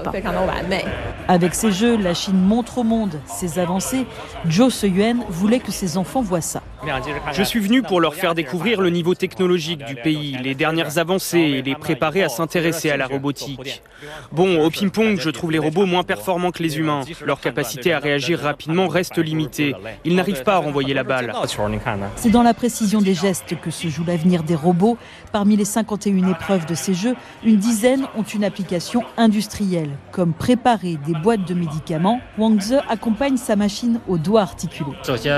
pas. Avec ces jeux, la Chine montre au monde ses avancées. Zhou Seyuan voulait que ses enfants voient ça. Je suis venu pour leur faire découvrir le niveau technologique du pays, les dernières avancées et les préparer à s'intéresser à la robotique. Bon, au ping-pong, je trouve les robots moins performants que les humains. Leur capacité à réagir rapidement reste limitée. Ils n'arrivent pas à renvoyer la balle. C'est dans la précision des gestes que se joue l'avenir des robots. Parmi les 51 épreuves de ces jeux, une dizaine ont une application industrielle, comme préparer des boîtes de médicaments. Wang Ze accompagne sa machine au doigt articulé.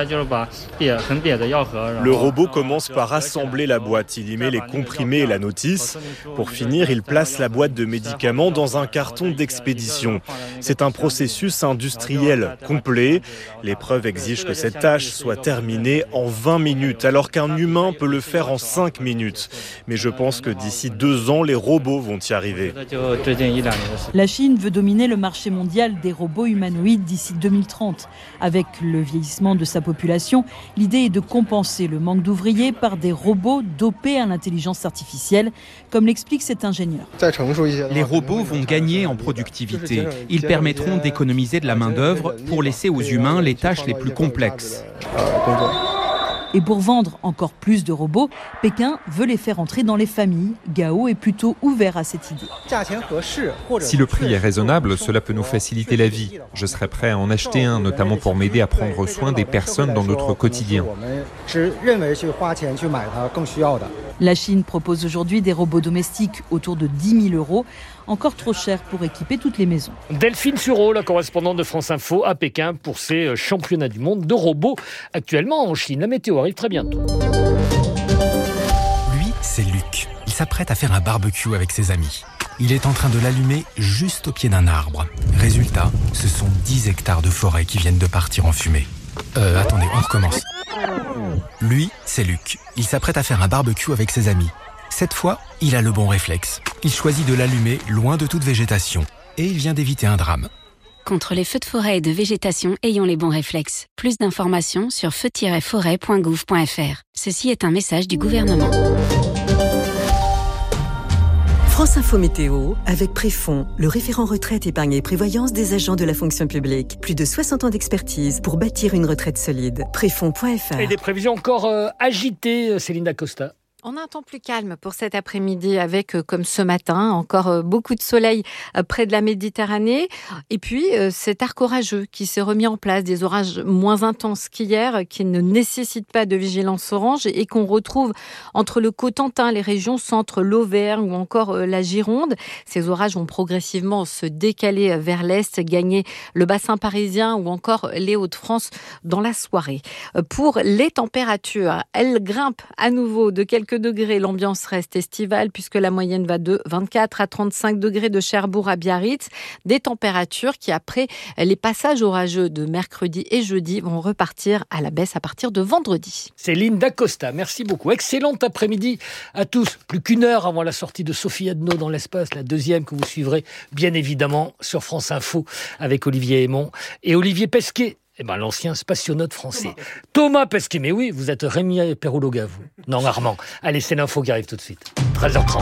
Le robot commence par assembler la boîte. Il y met les comprimés et la notice. Pour finir, il place la boîte de médicaments dans un carton d'expédition. C'est un processus industriel complet. L'épreuve exige que cette tâche soit terminée en 20 minutes, alors qu'un humain peut le faire en 5 minutes. Mais je pense que d'ici 2 ans, les robots vont y arriver. La Chine veut dominer le marché mondial des robots humanoïdes d'ici 2030. Avec le vieillissement de sa population, l'idée est de compenser le manque d'ouvriers par des robots dopés à l'intelligence artificielle, comme l'explique cet ingénieur. Les robots vont gagner en productivité. Ils permettront d'économiser de la main-d'œuvre pour laisser aux humains les tâches les plus complexes. Et pour vendre encore plus de robots, Pékin veut les faire entrer dans les familles. Gao est plutôt ouvert à cette idée. Si le prix est raisonnable, cela peut nous faciliter la vie. Je serais prêt à en acheter un, notamment pour m'aider à prendre soin des personnes dans notre quotidien. La Chine propose aujourd'hui des robots domestiques autour de 10 000 €, encore trop cher pour équiper toutes les maisons. Delphine Sureau, la correspondante de France Info à Pékin pour ces championnats du monde de robots actuellement en Chine. La météo arrive très bientôt. Lui, c'est Luc. Il s'apprête à faire un barbecue avec ses amis. Il est en train de l'allumer juste au pied d'un arbre. Résultat, ce sont 10 hectares de forêt qui viennent de partir en fumée. Attendez, on recommence. Lui, c'est Luc. Il s'apprête à faire un barbecue avec ses amis. Cette fois, il a le bon réflexe. Il choisit de l'allumer loin de toute végétation. Et il vient d'éviter un drame. Contre les feux de forêt et de végétation, ayons les bons réflexes. Plus d'informations sur feu-forêt.gouv.fr. Ceci est un message du gouvernement. France Info Météo, avec Préfond, le référent retraite, épargne et prévoyance des agents de la fonction publique. Plus de 60 ans d'expertise pour bâtir une retraite solide. Préfond.fr. Et des prévisions encore agitées, Céline Dacosta. On a un temps plus calme pour cet après-midi avec, comme ce matin, encore beaucoup de soleil près de la Méditerranée. Et puis, cet arc orageux qui s'est remis en place, des orages moins intenses qu'hier, qui ne nécessitent pas de vigilance orange et qu'on retrouve entre le Cotentin, les régions centre, l'Auvergne ou encore la Gironde. Ces orages vont progressivement se décaler vers l'est, gagner le bassin parisien ou encore les Hauts-de-France dans la soirée. Pour les températures, elles grimpent à nouveau de quelques degrés. L'ambiance reste estivale puisque la moyenne va de 24 à 35 degrés de Cherbourg à Biarritz. Des températures qui, après les passages orageux de mercredi et jeudi, vont repartir à la baisse à partir de vendredi. Céline Dacosta, merci beaucoup. Excellent après-midi à tous. Plus qu'une heure avant la sortie de Sophie Adno dans l'espace, la deuxième que vous suivrez bien évidemment sur France Info avec Olivier Aymon et Olivier Pesquet. L'ancien spationaute français. Thomas Pesquet, mais oui, vous êtes Rémi Perrologa, vous. Non, Armand. Allez, c'est l'info qui arrive tout de suite. 13h30.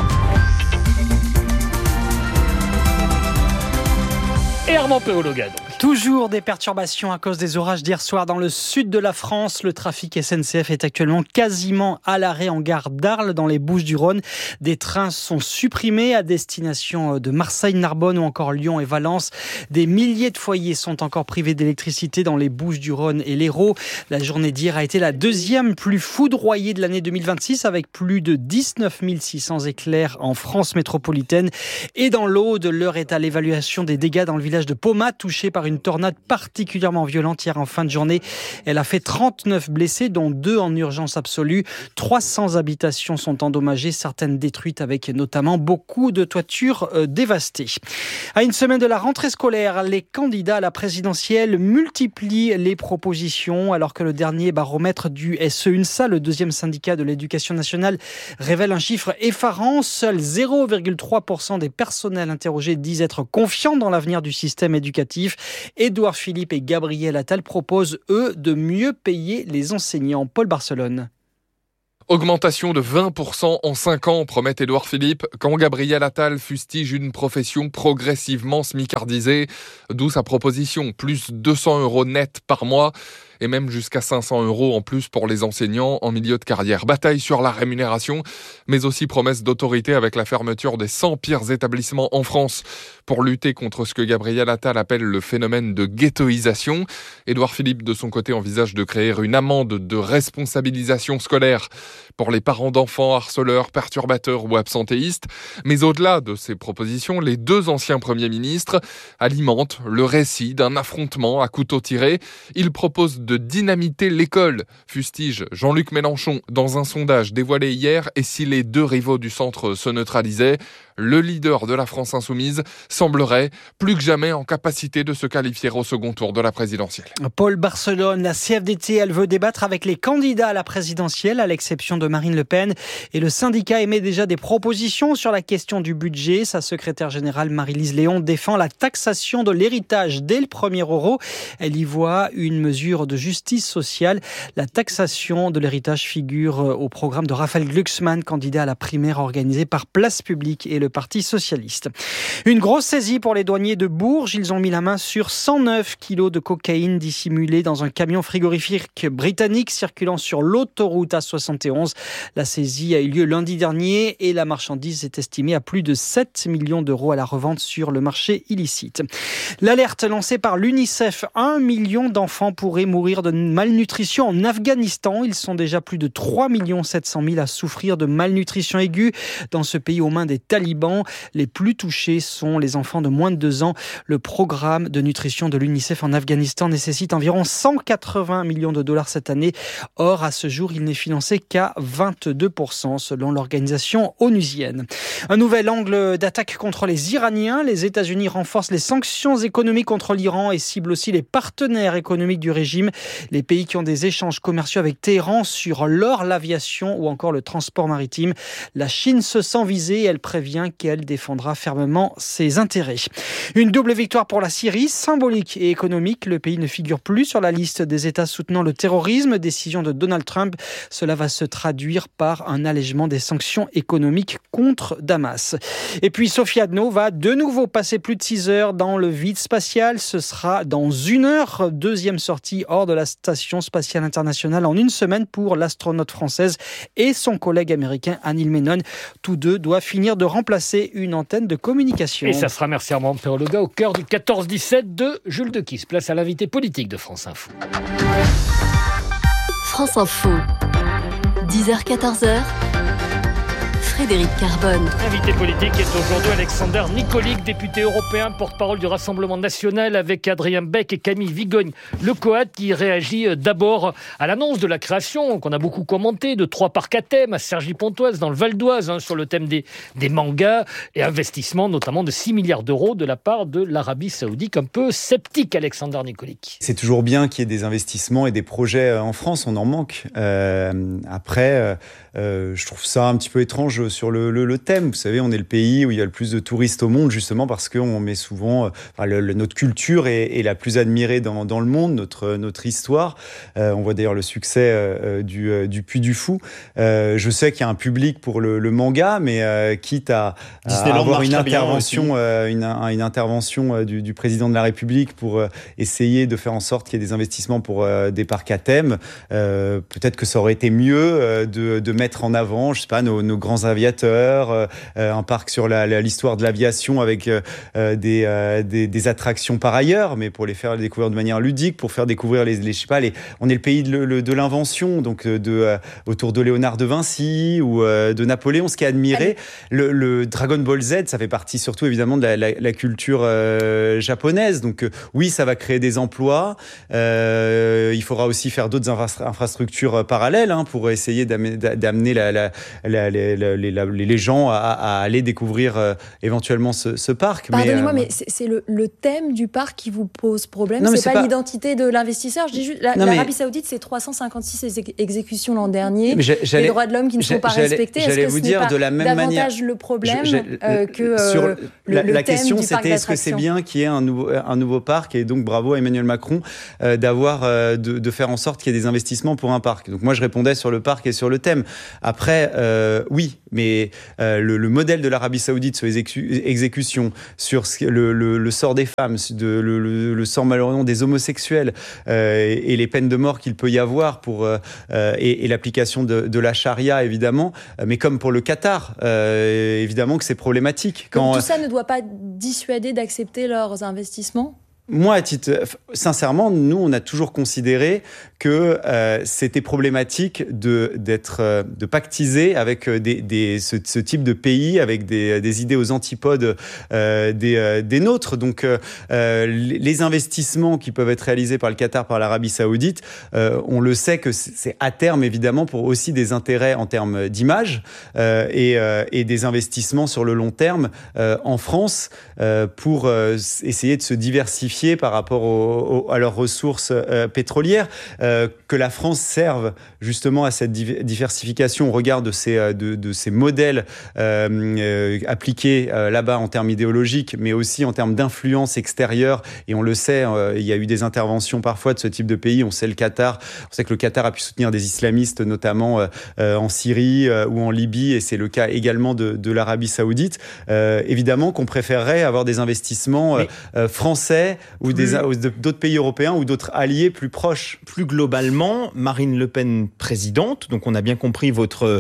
Et Armand Perrologa, donc. Toujours des perturbations à cause des orages d'hier soir dans le sud de la France. Le trafic SNCF est actuellement quasiment à l'arrêt en gare d'Arles dans les Bouches-du-Rhône. Des trains sont supprimés à destination de Marseille, Narbonne ou encore Lyon et Valence. Des milliers de foyers sont encore privés d'électricité dans les Bouches-du-Rhône et l'Hérault. La journée d'hier a été la deuxième plus foudroyée de l'année 2026 avec plus de 19 600 éclairs en France métropolitaine. Et dans l'Aude, l'heure est à l'évaluation des dégâts dans le village de Paumat, touché par une tornade particulièrement violente hier en fin de journée. Elle a fait 39 blessés, dont 2 en urgence absolue. 300 habitations sont endommagées, certaines détruites avec notamment beaucoup de toitures dévastées. À une semaine de la rentrée scolaire, les candidats à la présidentielle multiplient les propositions alors que le dernier baromètre du SEUNSA, le deuxième syndicat de l'éducation nationale, révèle un chiffre effarant. Seuls 0,3% des personnels interrogés disent être confiants dans l'avenir du système éducatif. Édouard Philippe et Gabriel Attal proposent, eux, de mieux payer les enseignants. Paul Barcelone. Augmentation de 20% en 5 ans, promet Édouard Philippe, quand Gabriel Attal fustige une profession progressivement smicardisée. D'où sa proposition, plus 200 € net par mois. Et même jusqu'à 500 € en plus pour les enseignants en milieu de carrière. Bataille sur la rémunération, mais aussi promesse d'autorité avec la fermeture des 100 pires établissements en France pour lutter contre ce que Gabriel Attal appelle le phénomène de ghettoisation. Édouard Philippe, de son côté, envisage de créer une amende de responsabilisation scolaire pour les parents d'enfants harceleurs, perturbateurs ou absentéistes. Mais au-delà de ces propositions, les 2 anciens premiers ministres alimentent le récit d'un affrontement à couteau tiré. Ils proposent de dynamiter l'école, fustige Jean-Luc Mélenchon dans un sondage dévoilé hier. Et si les 2 rivaux du centre se neutralisaient, le leader de la France insoumise semblerait plus que jamais en capacité de se qualifier au second tour de la présidentielle. Paul Barcelone, la CFDT, elle veut débattre avec les candidats à la présidentielle, à l'exception de Marine Le Pen. Et le syndicat émet déjà des propositions sur la question du budget. Sa secrétaire générale Marie-Lise Léon défend la taxation de l'héritage dès le premier euro. Elle y voit une mesure de justice sociale. La taxation de l'héritage figure au programme de Raphaël Glucksmann, candidat à la primaire organisée par Place Publique et le Parti socialiste. Une grosse saisie pour les douaniers de Bourges. Ils ont mis la main sur 109 kilos de cocaïne dissimulée dans un camion frigorifique britannique circulant sur l'autoroute A71. La saisie a eu lieu lundi dernier et la marchandise est estimée à plus de 7 millions d'euros à la revente sur le marché illicite. L'alerte lancée par l'UNICEF, 1 million d'enfants pourraient mourir de malnutrition en Afghanistan. Ils sont déjà plus de 3 700 000 à souffrir de malnutrition aiguë dans ce pays aux mains des talibans. Les plus touchés sont les enfants de moins de 2 ans. Le programme de nutrition de l'UNICEF en Afghanistan nécessite environ 180 millions de dollars cette année. Or, à ce jour, il n'est financé qu'à 22% selon l'organisation onusienne. Un nouvel angle d'attaque contre les Iraniens. Les États-Unis renforcent les sanctions économiques contre l'Iran et ciblent aussi les partenaires économiques du régime. Les pays qui ont des échanges commerciaux avec Téhéran sur l'or, l'aviation ou encore le transport maritime. La Chine se sent visée et elle prévient qu'elle défendra fermement ses intérêts. Une double victoire pour la Syrie, symbolique et économique. Le pays ne figure plus sur la liste des États soutenant le terrorisme. Décision de Donald Trump. Cela va se traduire par un allègement des sanctions économiques contre Damas. Et puis Sophie Adno va de nouveau passer plus de 6 heures dans le vide spatial. Ce sera dans 1 heure. 2e sortie hors de la Station spatiale internationale en 1 semaine pour l'astronaute française et son collègue américain Anil Menon. Tous deux doivent finir de remplacer une antenne de communication. Et ça sera, merci Armand Perologa, au cœur du 14-17 de Jules Dequisse. Place à l'invité politique de France Info. France Info, 10h-14h. Frédéric Carbone. Invité politique est aujourd'hui Alexander Nicolic, député européen, porte-parole du Rassemblement national, avec Adrien Beck et Camille Vigogne-Lecoat, qui réagit d'abord à l'annonce de la création, qu'on a beaucoup commenté, de 3 parcs à thème à Cergy-Pontoise, dans le Val d'Oise, sur le thème des mangas, et investissement notamment de 6 milliards d'euros de la part de l'Arabie Saoudite. Un peu sceptique, Alexander Nicolic. C'est toujours bien qu'il y ait des investissements et des projets en France, on en manque. Après, je trouve ça un petit peu étrange sur le thème. Vous savez, on est le pays où il y a le plus de touristes au monde, justement parce qu'on met souvent... notre culture est la plus admirée dans le monde, notre histoire. On voit d'ailleurs le succès du Puy du Fou. Je sais qu'il y a un public pour le manga, mais quitte à avoir une intervention, une intervention du président de la République pour essayer de faire en sorte qu'il y ait des investissements pour des parcs à thème, peut-être que ça aurait été mieux de mettre en avant, je sais pas, nos grands aviateurs, un parc sur l'histoire de l'aviation avec des attractions par ailleurs, mais pour les faire découvrir de manière ludique, pour faire découvrir on est le pays de l'invention, donc autour de Léonard de Vinci ou de Napoléon, ce qui est admiré. Le Dragon Ball Z, ça fait partie surtout évidemment de la culture japonaise, donc oui, ça va créer des emplois. Il faudra aussi faire d'autres infrastructures parallèles pour essayer d'amener les les gens à aller découvrir éventuellement ce parc. Pardonnez-moi, mais c'est le thème du parc qui vous pose problème. Non, c'est pas l'identité de l'investisseur. Je dis juste, l'Arabie Saoudite, c'est 356 exécutions l'an dernier. Les droits de l'homme qui ne sont pas respectés. Est-ce que ce n'est pas davantage le problème que sur la question, thème du parc c'était est-ce que c'est bien qu'il y ait un nouveau parc, et donc bravo à Emmanuel Macron de faire en sorte qu'il y ait des investissements pour un parc. Donc moi je répondais sur le parc et sur le thème. Après oui, mais le modèle de l'Arabie Saoudite sur les exécutions, sur le sort des femmes, le sort malheureusement des homosexuels et les peines de mort qu'il peut y avoir et l'application de la charia évidemment, mais comme pour le Qatar, évidemment que c'est problématique. Donc tout ça ne doit pas dissuader d'accepter leurs investissements ? Moi, sincèrement, nous, on a toujours considéré que c'était problématique de pactiser avec ce type de pays, avec des idées aux antipodes des nôtres. Donc, les investissements qui peuvent être réalisés par le Qatar, par l'Arabie Saoudite, on le sait que c'est à terme, évidemment, pour aussi des intérêts en termes d'image et des investissements sur le long terme en France pour essayer de se diversifier par rapport à leurs ressources pétrolières, que la France serve justement à cette diversification au regard de ces modèles appliqués là-bas en termes idéologiques, mais aussi en termes d'influence extérieure. Et on le sait, il y a eu des interventions parfois de ce type de pays. On sait que le Qatar a pu soutenir des islamistes, notamment en Syrie ou en Libye, et c'est le cas également de l'Arabie Saoudite. Évidemment qu'on préférerait avoir des investissements français ou d'autres pays européens ou d'autres alliés plus proches. Plus globalement, Marine Le Pen présidente, donc on a bien compris votre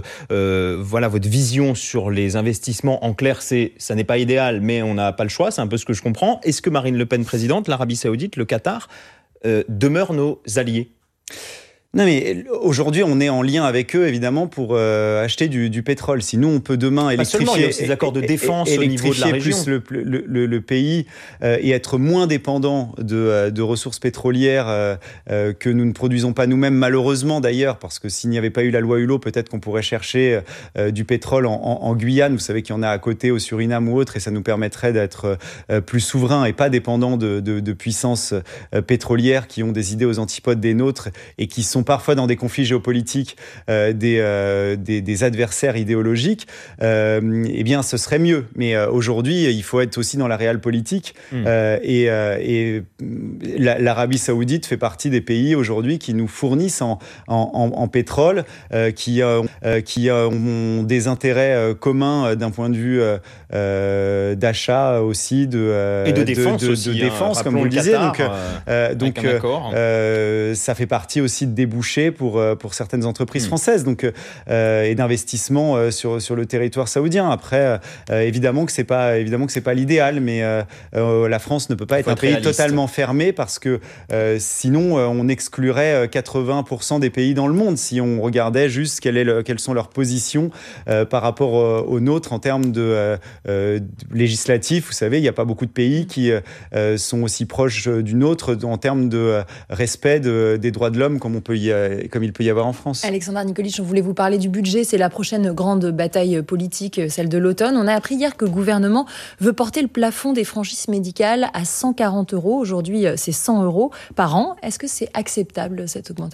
vision sur les investissements. En clair, ça n'est pas idéal, mais on n'a pas le choix, c'est un peu ce que je comprends. Est-ce que Marine Le Pen présidente, l'Arabie Saoudite, le Qatar, demeurent nos alliés ? Non, mais aujourd'hui, on est en lien avec eux, évidemment, pour acheter du pétrole. Si nous, on peut demain électrifier, il y a aussi des accords de défense au niveau de la région. Plus le pays et être moins dépendant de ressources pétrolières que nous ne produisons pas nous-mêmes, malheureusement d'ailleurs, parce que s'il n'y avait pas eu la loi Hulot, peut-être qu'on pourrait chercher du pétrole en Guyane. Vous savez qu'il y en a à côté, au Suriname ou autre, et ça nous permettrait d'être plus souverains et pas dépendants de puissances pétrolières qui ont des idées aux antipodes des nôtres et qui sont parfois dans des conflits géopolitiques des adversaires idéologiques, eh bien ce serait mieux. Mais aujourd'hui, il faut être aussi dans la réelle politique. Et l'Arabie Saoudite fait partie des pays aujourd'hui qui nous fournissent en pétrole, qui ont des intérêts communs d'un point de vue d'achat aussi, et de défense, défense comme vous le disiez. Donc ça fait partie aussi de débouchés pour certaines entreprises françaises, donc et d'investissement sur le territoire saoudien. Après, évidemment que c'est pas l'idéal, mais la France ne peut pas être un pays totalement fermé, parce que sinon on exclurait 80% des pays dans le monde si on regardait juste quelles sont leurs positions par rapport aux nôtres en termes de législatif. Vous savez, il n'y a pas beaucoup de pays qui sont aussi proches du nôtre en termes de respect des droits de l'homme comme il peut y avoir en France. Alexandra Nikolic, on voulait vous parler du budget. C'est la prochaine grande bataille politique, celle de l'automne. On a appris hier que le gouvernement veut porter le plafond des franchises médicales à 140 €. Aujourd'hui, c'est 100 € par an. Est-ce que c'est acceptable, cette augmentation ?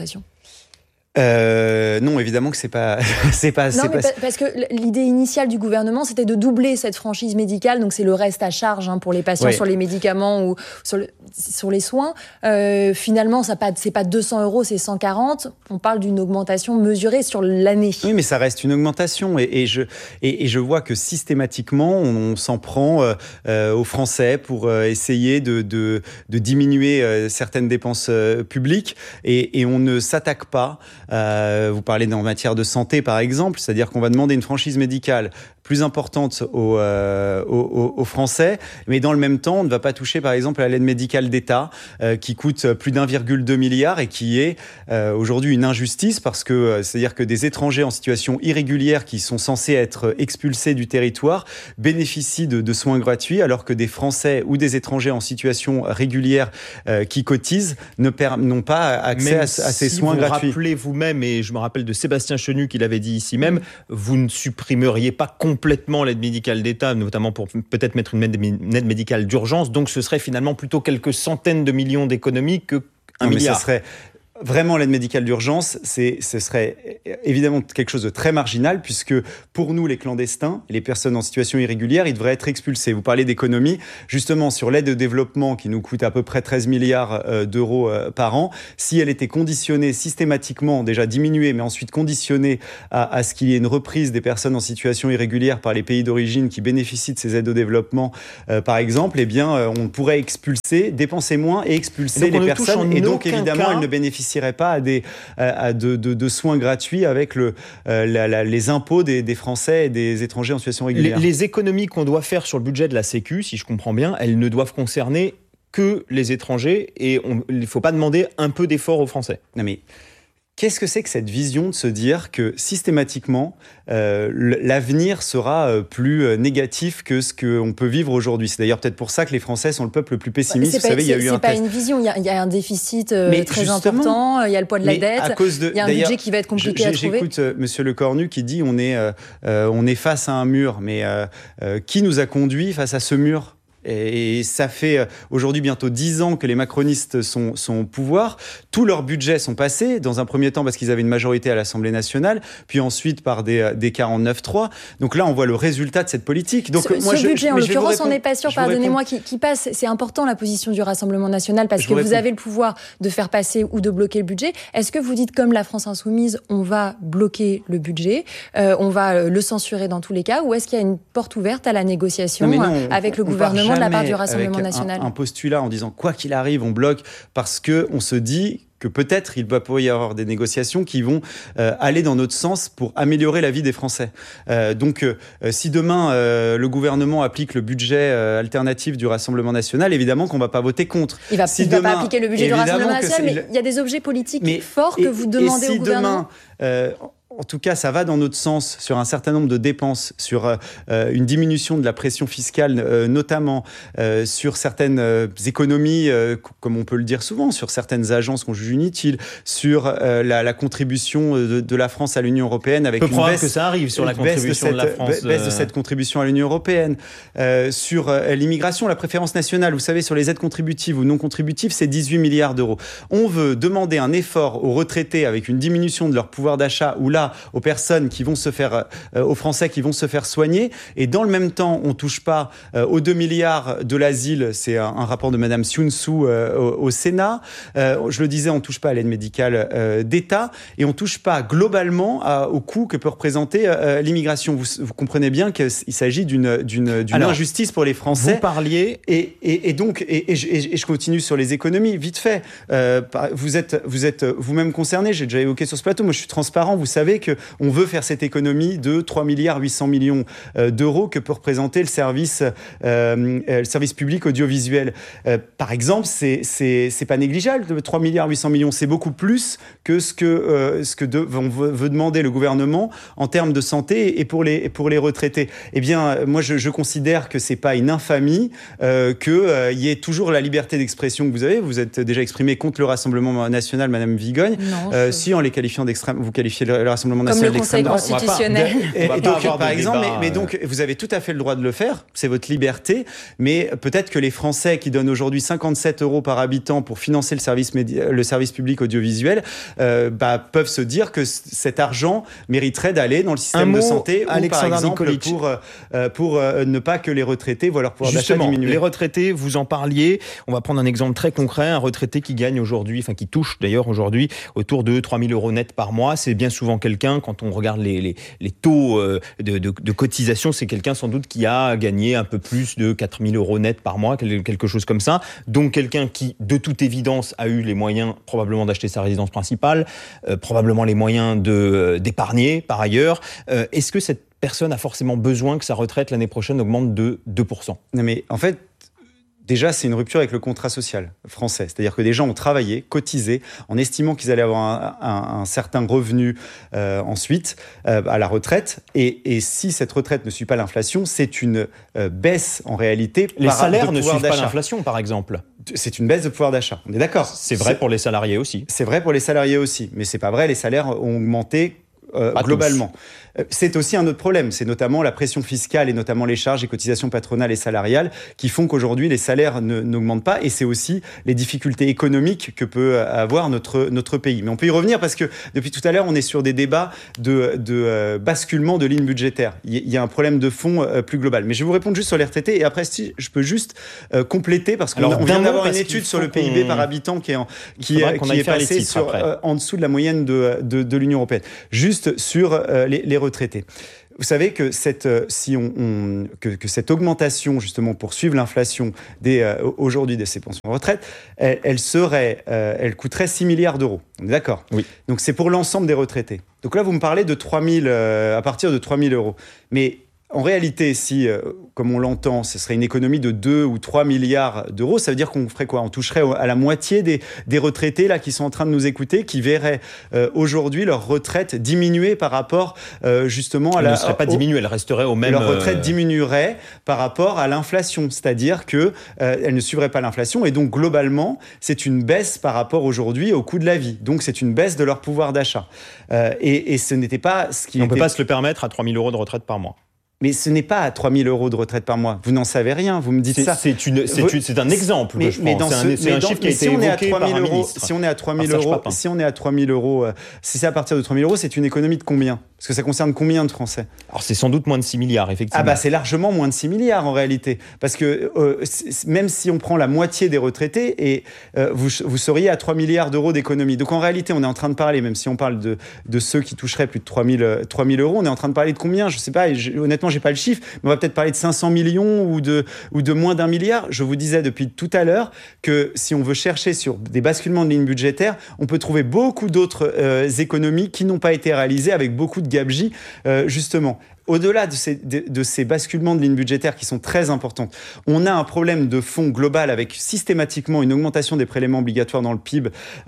Non, évidemment que c'est pas. Parce que l'idée initiale du gouvernement, c'était de doubler cette franchise médicale, donc c'est le reste à charge pour les patients sur les médicaments ou sur les soins. Finalement, c'est pas 200 €, c'est 140. On parle d'une augmentation mesurée sur l'année. Oui, mais ça reste une augmentation, et je vois que systématiquement on s'en prend aux Français pour essayer de diminuer certaines dépenses publiques, et on ne s'attaque pas. Vous parlez en matière de santé, par exemple, c'est-à-dire qu'on va demander une franchise médicale plus importante aux Français, mais dans le même temps, on ne va pas toucher par exemple à l'aide médicale d'État qui coûte plus d'1,2 milliard et qui est aujourd'hui une injustice parce que c'est-à-dire que des étrangers en situation irrégulière qui sont censés être expulsés du territoire bénéficient de soins gratuits alors que des Français ou des étrangers en situation régulière qui cotisent n'ont pas accès à ces soins gratuits. Vous rappelez vous-même, et je me rappelle de Sébastien Chenu qui l'avait dit ici même, vous ne supprimeriez pas complètement l'aide médicale d'État, notamment pour peut-être mettre une aide médicale d'urgence, donc ce serait finalement plutôt quelques centaines de millions d'économies que un milliard. Ça serait vraiment l'aide médicale d'urgence, ce serait évidemment quelque chose de très marginal puisque pour nous, les clandestins, les personnes en situation irrégulière, ils devraient être expulsés. Vous parlez d'économie, justement sur l'aide au développement qui nous coûte à peu près 13 milliards d'euros par an. Si elle était conditionnée systématiquement, déjà diminuée, mais ensuite conditionnée à ce qu'il y ait une reprise des personnes en situation irrégulière par les pays d'origine qui bénéficient de ces aides au développement, par exemple, eh bien, on pourrait expulser, dépenser moins et expulser les personnes. Et donc, évidemment, elles ne bénéficient pas de soins gratuits avec les impôts des Français et des étrangers en situation régulière. Les économies qu'on doit faire sur le budget de la Sécu, si je comprends bien, elles ne doivent concerner que les étrangers et il ne faut pas demander un peu d'effort aux Français. Non mais... Qu'est-ce que c'est que cette vision de se dire que systématiquement, l'avenir sera plus négatif que ce qu'on peut vivre aujourd'hui? C'est d'ailleurs peut-être pour ça que les Français sont le peuple le plus pessimiste. Vous savez, c'est pas une vision. Il y a un déficit très important. Il y a le poids de la dette. Il y a un budget qui va être compliqué à trouver. J'écoute Monsieur Lecornu qui dit on est face à un mur. Mais qui nous a conduits face à ce mur? Et ça fait aujourd'hui bientôt 10 ans que les macronistes sont au pouvoir. Tous leurs budgets sont passés, dans un premier temps parce qu'ils avaient une majorité à l'Assemblée nationale, puis ensuite par des 49-3. Donc là, on voit le résultat de cette politique. Donc, ce budget, en l'occurrence, on n'est pas sûr, pardonnez-moi, qui passe. C'est important la position du Rassemblement national parce que vous avez le pouvoir de faire passer ou de bloquer le budget. Est-ce que vous dites, comme la France Insoumise, on va bloquer le budget, on va le censurer dans tous les cas, ou est-ce qu'il y a une porte ouverte à la négociation avec le gouvernement de la part du Rassemblement national? Un postulat en disant quoi qu'il arrive, on bloque parce qu'on se dit que peut-être il va pouvoir y avoir des négociations qui vont aller dans notre sens pour améliorer la vie des Français. Donc, si demain le gouvernement applique le budget alternatif du Rassemblement national, évidemment qu'on ne va pas voter contre. Il ne va pas appliquer le budget du Rassemblement national, mais il y a des objets politiques forts que vous demandez au gouvernement. En tout cas, ça va dans notre sens sur un certain nombre de dépenses, sur une diminution de la pression fiscale, notamment sur certaines économies, comme on peut le dire souvent, sur certaines agences qu'on juge inutiles, sur la contribution de la France à l'Union européenne avec une baisse, que ça arrive sur la contribution de la France, baisse de cette contribution à l'Union européenne, sur l'immigration, la préférence nationale. Vous savez, sur les aides contributives ou non contributives, c'est 18 milliards d'euros. On veut demander un effort aux retraités avec une diminution de leur pouvoir d'achat ou là aux personnes qui vont se faire, aux Français qui vont se faire soigner. Et dans le même temps, on touche pas aux 2 milliards de l'asile. C'est un rapport de Madame Sioun-Sou au Sénat. Je le disais, on touche pas à l'aide médicale d'État et on touche pas globalement au coût que peut représenter l'immigration. Vous comprenez bien qu'il s'agit d'une injustice pour les Français. Vous parliez et donc je continue sur les économies vite fait. Vous êtes vous-même concerné. J'ai déjà évoqué sur ce plateau. Moi, je suis transparent. Vous savez qu'on veut faire cette économie de 3 milliards 800 millions d'euros que peut représenter le service public audiovisuel. Par exemple, c'est pas négligeable, 3 milliards 800 millions, c'est beaucoup plus que ce que veut demander le gouvernement en termes de santé et pour les retraités. Eh bien, moi, je considère que c'est pas une infamie qu'il y ait toujours la liberté d'expression que vous avez. Vous êtes déjà exprimé contre le Rassemblement national, Madame Vigogne. Non, si en les qualifiant d'extrême, vous qualifiez le Rassemblement national comme le Conseil constitutionnel. Et donc, par exemple, mais donc, vous avez tout à fait le droit de le faire, c'est votre liberté, mais peut-être que les Français qui donnent aujourd'hui 57 € par habitant pour financer le service public audiovisuel peuvent se dire que cet argent mériterait d'aller dans le système de santé ou par exemple pour ne pas que les retraités voient leur pouvoir d'achat diminuer. Les retraités, vous en parliez, on va prendre un exemple très concret, un retraité qui gagne aujourd'hui, enfin qui touche d'ailleurs aujourd'hui autour de 3 000 € net par mois, c'est bien souvent quelqu'un, quand on regarde les taux de cotisation, c'est quelqu'un sans doute qui a gagné un peu plus de 4 000 € net par mois, quelque chose comme ça. Donc quelqu'un qui, de toute évidence, a eu les moyens probablement d'acheter sa résidence principale, probablement les moyens d'épargner par ailleurs. Est-ce que cette personne n'a forcément besoin que sa retraite l'année prochaine augmente de 2%. Non mais en fait, déjà, c'est une rupture avec le contrat social français. C'est-à-dire que des gens ont travaillé, cotisé, en estimant qu'ils allaient avoir un certain revenu ensuite à la retraite. Et si cette retraite ne suit pas l'inflation, c'est une baisse en réalité. Les salaires ne suivent pas l'inflation, par exemple. C'est une baisse de pouvoir d'achat. On est d'accord. C'est vrai pour les salariés aussi. C'est vrai pour les salariés aussi. Mais c'est pas vrai, les salaires ont augmenté globalement. C'est aussi un autre problème, c'est notamment la pression fiscale et notamment les charges et cotisations patronales et salariales qui font qu'aujourd'hui les salaires n'augmentent pas, et c'est aussi les difficultés économiques que peut avoir notre pays. Mais on peut y revenir parce que depuis tout à l'heure on est sur des débats de basculement de lignes budgétaires. Il y a un problème de fond plus global. Mais je vais vous répondre juste sur les retraités, et après si je peux juste compléter parce qu'on vient d'avoir une étude sur le PIB par habitant qui est passée en dessous de la moyenne de l'Union européenne. Juste sur les retraités. Vous savez que cette augmentation, justement, pour suivre l'inflation aujourd'hui de ces pensions de retraite, elle coûterait 6 milliards d'euros. On est d'accord ? Oui. Donc c'est pour l'ensemble des retraités. Donc là, vous me parlez de 3 000, à partir de 3 000 euros. Mais en réalité, si, comme on l'entend, ce serait une économie de 2 ou 3 milliards d'euros, ça veut dire qu'on ferait quoi ? On toucherait à la moitié des retraités là, qui sont en train de nous écouter, qui verraient aujourd'hui leur retraite diminuer par rapport justement à Elle ne serait pas diminuée, elle resterait au même... Leur retraite diminuerait par rapport à l'inflation, c'est-à-dire qu'elle ne suivrait pas l'inflation, et donc globalement, c'est une baisse par rapport aujourd'hui au coût de la vie. Donc c'est une baisse de leur pouvoir d'achat. Et ce n'était pas ce qui... On ne peut pas se le permettre à 3 000 euros de retraite par mois. Mais ce n'est pas à 3 000 euros de retraite par mois. Vous n'en savez rien, vous me dites ça. C'est un exemple que je prends. C'est un chiffre qui a été évoqué par un ministre. Si on est à 3 000 euros, si c'est à partir de 3 000 euros, c'est une économie de combien ? Parce que ça concerne combien de Français ? Alors c'est sans doute moins de 6 milliards, effectivement. Ah bah c'est largement moins de 6 milliards en réalité. Parce que même si on prend la moitié des retraités, et vous seriez à 3 milliards d'euros d'économie. Donc en réalité, on est en train de parler, même si on parle de ceux qui toucheraient plus de 3 000 euros, on est en train de parler de combien ? Je ne sais pas, honnêtement, j'ai pas le chiffre, mais on va peut-être parler de 500 millions ou de moins d'1 milliard. Je vous disais depuis tout à l'heure que si on veut chercher sur des basculements de lignes budgétaires, on peut trouver beaucoup d'autres économies qui n'ont pas été réalisées avec beaucoup de gabegie, justement. Au-delà de ces basculements de lignes budgétaires qui sont très importantes, on a un problème de fond global avec systématiquement une augmentation des prélèvements obligatoires dans le PIB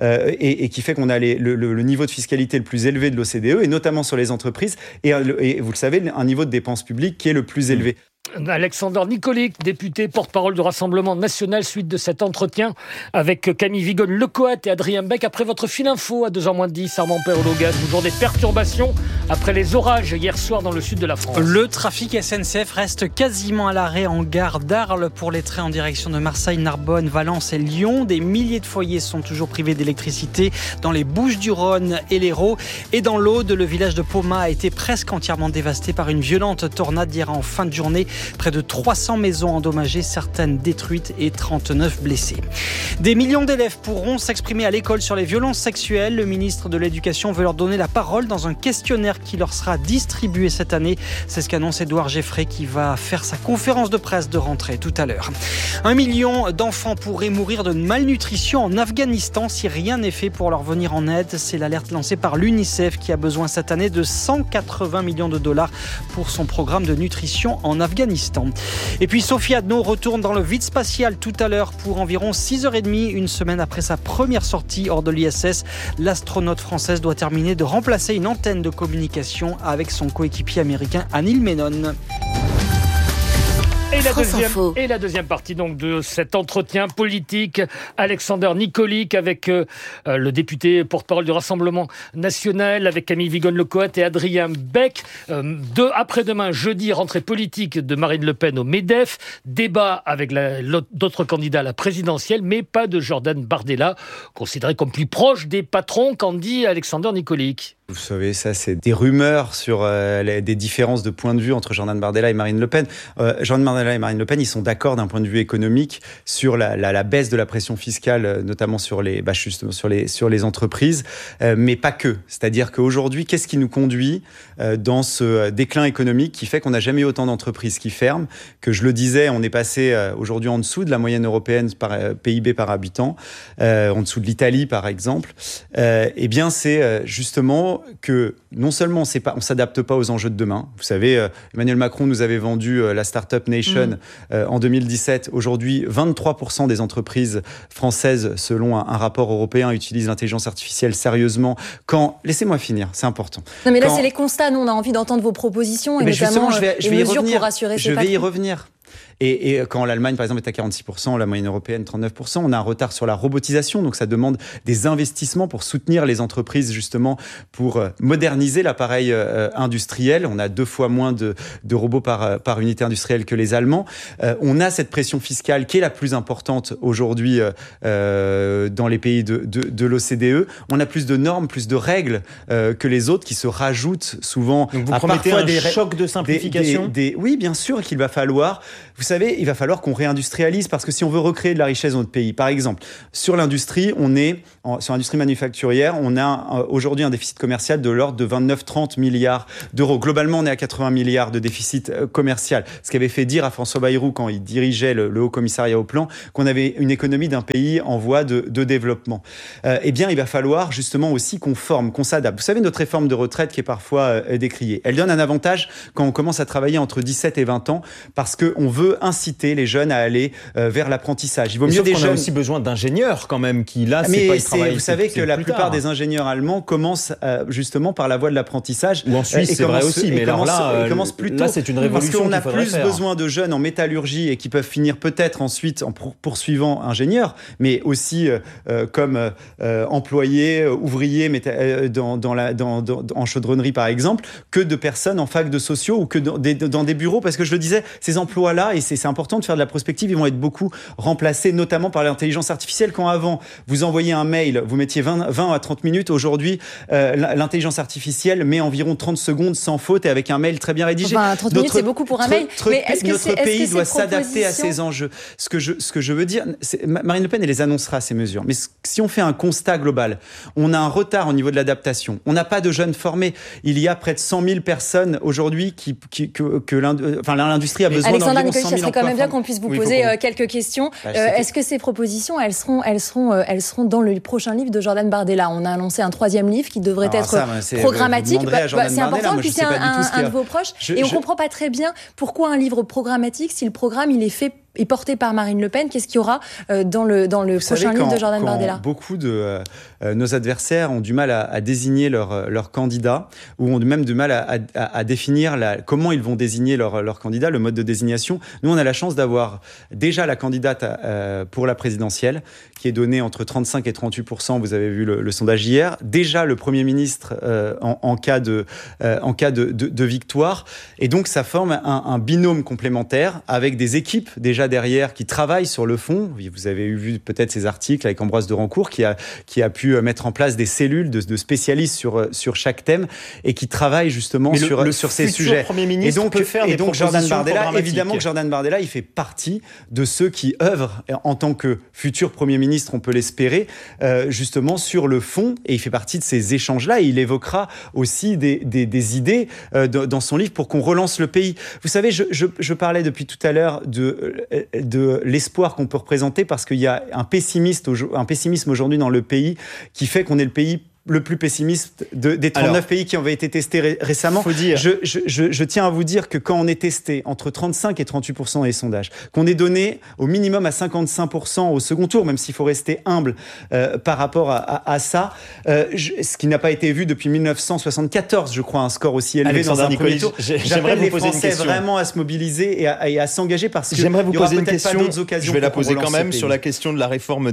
et qui fait qu'on a le niveau de fiscalité le plus élevé de l'OCDE, et notamment sur les entreprises, et vous le savez, un niveau de dépenses publiques qui est le plus élevé. Alexander Nicolic, député porte-parole du Rassemblement national, suite de cet entretien avec Camille Vigonne-Lecoat et Adrien Beck. Après votre fil info à 2h moins 10, Armand Perrologas, toujours des perturbations après les orages hier soir dans le sud de la France. Le trafic SNCF reste quasiment à l'arrêt en gare d'Arles pour les trains en direction de Marseille, Narbonne, Valence et Lyon. Des milliers de foyers sont toujours privés d'électricité dans les Bouches-du-Rhône et l'Hérault. Et dans l'Aude, le village de Poma a été presque entièrement dévasté par une violente tornade hier en fin de journée. Près de 300 maisons endommagées, certaines détruites et 39 blessés. Des millions d'élèves pourront s'exprimer à l'école sur les violences sexuelles. Le ministre de l'Éducation veut leur donner la parole dans un questionnaire qui leur sera distribué cette année. C'est ce qu'annonce Édouard Geffray qui va faire sa conférence de presse de rentrée tout à l'heure. 1 million d'enfants pourraient mourir de malnutrition en Afghanistan si rien n'est fait pour leur venir en aide. C'est l'alerte lancée par l'UNICEF qui a besoin cette année de 180 millions de dollars pour son programme de nutrition en Afghanistan. Et puis Sophie Adno retourne dans le vide spatial tout à l'heure pour environ 6h30, une semaine après sa première sortie hors de l'ISS. L'astronaute française doit terminer de remplacer une antenne de communication avec son coéquipier américain Anil Menon. Et la deuxième partie donc de cet entretien politique, Alexander Nicolic avec le député porte-parole du Rassemblement national, avec Camille Vigonne-Lecoat et Adrien Beck. Après-demain, jeudi, rentrée politique de Marine Le Pen au MEDEF. Débat avec d'autres candidats à la présidentielle, mais pas de Jordan Bardella, considéré comme plus proche des patrons, qu'en dit Alexander Nicolic. Vous savez, ça, c'est des rumeurs sur des différences de point de vue entre Jordan Bardella et Marine Le Pen. Jordan Bardella et Marine Le Pen, ils sont d'accord d'un point de vue économique sur la baisse de la pression fiscale, notamment sur les entreprises, mais pas que. C'est-à-dire qu'aujourd'hui, qu'est-ce qui nous conduit dans ce déclin économique qui fait qu'on n'a jamais eu autant d'entreprises qui ferment, que je le disais, on est passé aujourd'hui en dessous de la moyenne européenne par PIB par habitant, en dessous de l'Italie par exemple. Eh bien, c'est justement que non seulement on s'adapte pas aux enjeux de demain. Vous savez, Emmanuel Macron nous avait vendu la Startup Nation en 2017. Aujourd'hui, 23% des entreprises françaises, selon un rapport européen, utilisent l'intelligence artificielle sérieusement. Laissez-moi finir, c'est important. Non, mais là, c'est les constats. Nous, on a envie d'entendre vos propositions et notamment les mesures pour rassurer ces patrons. Je vais y revenir. Et quand l'Allemagne, par exemple, est à 46%, la moyenne européenne, 39%, on a un retard sur la robotisation. Donc, ça demande des investissements pour soutenir les entreprises, justement, pour moderniser l'appareil industriel. On a 2 fois moins de robots par unité industrielle que les Allemands. On a cette pression fiscale qui est la plus importante aujourd'hui dans les pays de l'OCDE. On a plus de normes, plus de règles que les autres qui se rajoutent souvent. Donc, vous promettez un choc de simplification ? Oui, bien sûr qu'il va falloir... Vous savez, il va falloir qu'on réindustrialise parce que si on veut recréer de la richesse dans notre pays, par exemple, sur l'industrie, sur l'industrie manufacturière, on a aujourd'hui un déficit commercial de l'ordre de 29-30 milliards d'euros. Globalement, on est à 80 milliards de déficit commercial. Ce qu'avait fait dire à François Bayrou quand il dirigeait le Haut Commissariat au Plan, qu'on avait une économie d'un pays en voie de développement. Eh bien, il va falloir justement aussi qu'on forme, qu'on s'adapte. Vous savez, notre réforme de retraite qui est parfois décriée, elle donne un avantage quand on commence à travailler entre 17 et 20 ans parce qu'on veut inciter les jeunes à aller vers l'apprentissage. Il vaut mieux des jeunes. On a aussi besoin d'ingénieurs quand même qui là, c'est pas le travail. Vous savez que la plupart des ingénieurs allemands commencent justement par la voie de l'apprentissage. Ou en Suisse, c'est vrai aussi, mais alors là, plus tôt. Là, c'est une révolution. Parce qu'on a plus besoin de jeunes en métallurgie et qui peuvent finir peut-être ensuite en poursuivant ingénieurs, mais aussi comme employés, ouvriers en chaudronnerie par exemple, que de personnes en fac de sociaux ou que dans des bureaux, parce que je le disais, ces emplois-là, et c'est important de faire de la prospective, ils vont être beaucoup remplacés, notamment par l'intelligence artificielle. Quand avant, vous envoyiez un mail, vous mettiez 20 à 30 minutes, aujourd'hui, l'intelligence artificielle met environ 30 secondes sans faute et avec un mail très bien rédigé. 30 minutes, c'est beaucoup pour un mail. Mais notre pays doit s'adapter à ces enjeux. Ce que je veux dire, Marine Le Pen, elle les annoncera, ces mesures. Mais si on fait un constat global, on a un retard au niveau de l'adaptation. On n'a pas de jeunes formés. Il y a près de 100 000 personnes aujourd'hui que l'industrie a besoin d'environ 100 000 emplois. Ce serait quand même bien qu'on puisse vous poser quelques questions. Est-ce que ces propositions, elles seront dans le prochain livre de Jordan Bardella? On a annoncé un 3e livre qui devrait être programmatique. C'est important, puis c'est un de vos proches. Et on ne comprend pas très bien pourquoi un livre programmatique si le programme il est porté par Marine Le Pen. Qu'est-ce qu'il y aura dans le prochain livre de Jordan Bardella? Beaucoup de nos adversaires ont du mal à désigner leur candidat, ou ont même du mal à définir comment ils vont désigner leur candidat, le mode de désignation. Nous, on a la chance d'avoir déjà la candidate pour la présidentielle, qui est donnée entre 35 et 38%. Vous avez vu le sondage hier. Déjà le Premier ministre en cas de victoire. Et donc, ça forme un binôme complémentaire avec des équipes déjà derrière qui travaillent sur le fond. Vous avez vu peut-être ces articles avec Ambroise de Rancourt qui a pu mettre en place des cellules de spécialistes sur chaque thème et qui travaillent justement sur ces sujets. Et donc Jordan Bardella, évidemment que Jordan Bardella, il fait partie de ceux qui œuvrent en tant que futur Premier ministre, on peut l'espérer, justement sur le fond, et il fait partie de ces échanges-là, et il évoquera aussi des idées dans son livre pour qu'on relance le pays. Vous savez, je parlais depuis tout à l'heure de l'espoir qu'on peut représenter, parce qu'il y a un pessimisme aujourd'hui dans le pays qui fait qu'on est le pays le plus pessimiste des 39 pays qui ont été testés récemment. Faut dire. Je tiens à vous dire que quand on est testé entre 35 et 38% dans les sondages, qu'on est donné au minimum à 55% au second tour, même s'il faut rester humble par rapport à ça, ce qui n'a pas été vu depuis 1974, je crois, un score aussi élevé Alexandre dans un Nicoli, premier tour. J'appelle les Français vraiment à se mobiliser et à s'engager, parce que j'aimerais vous poser une question. Pas d'autres occasions. Je vais la poser quand même sur la question de la réforme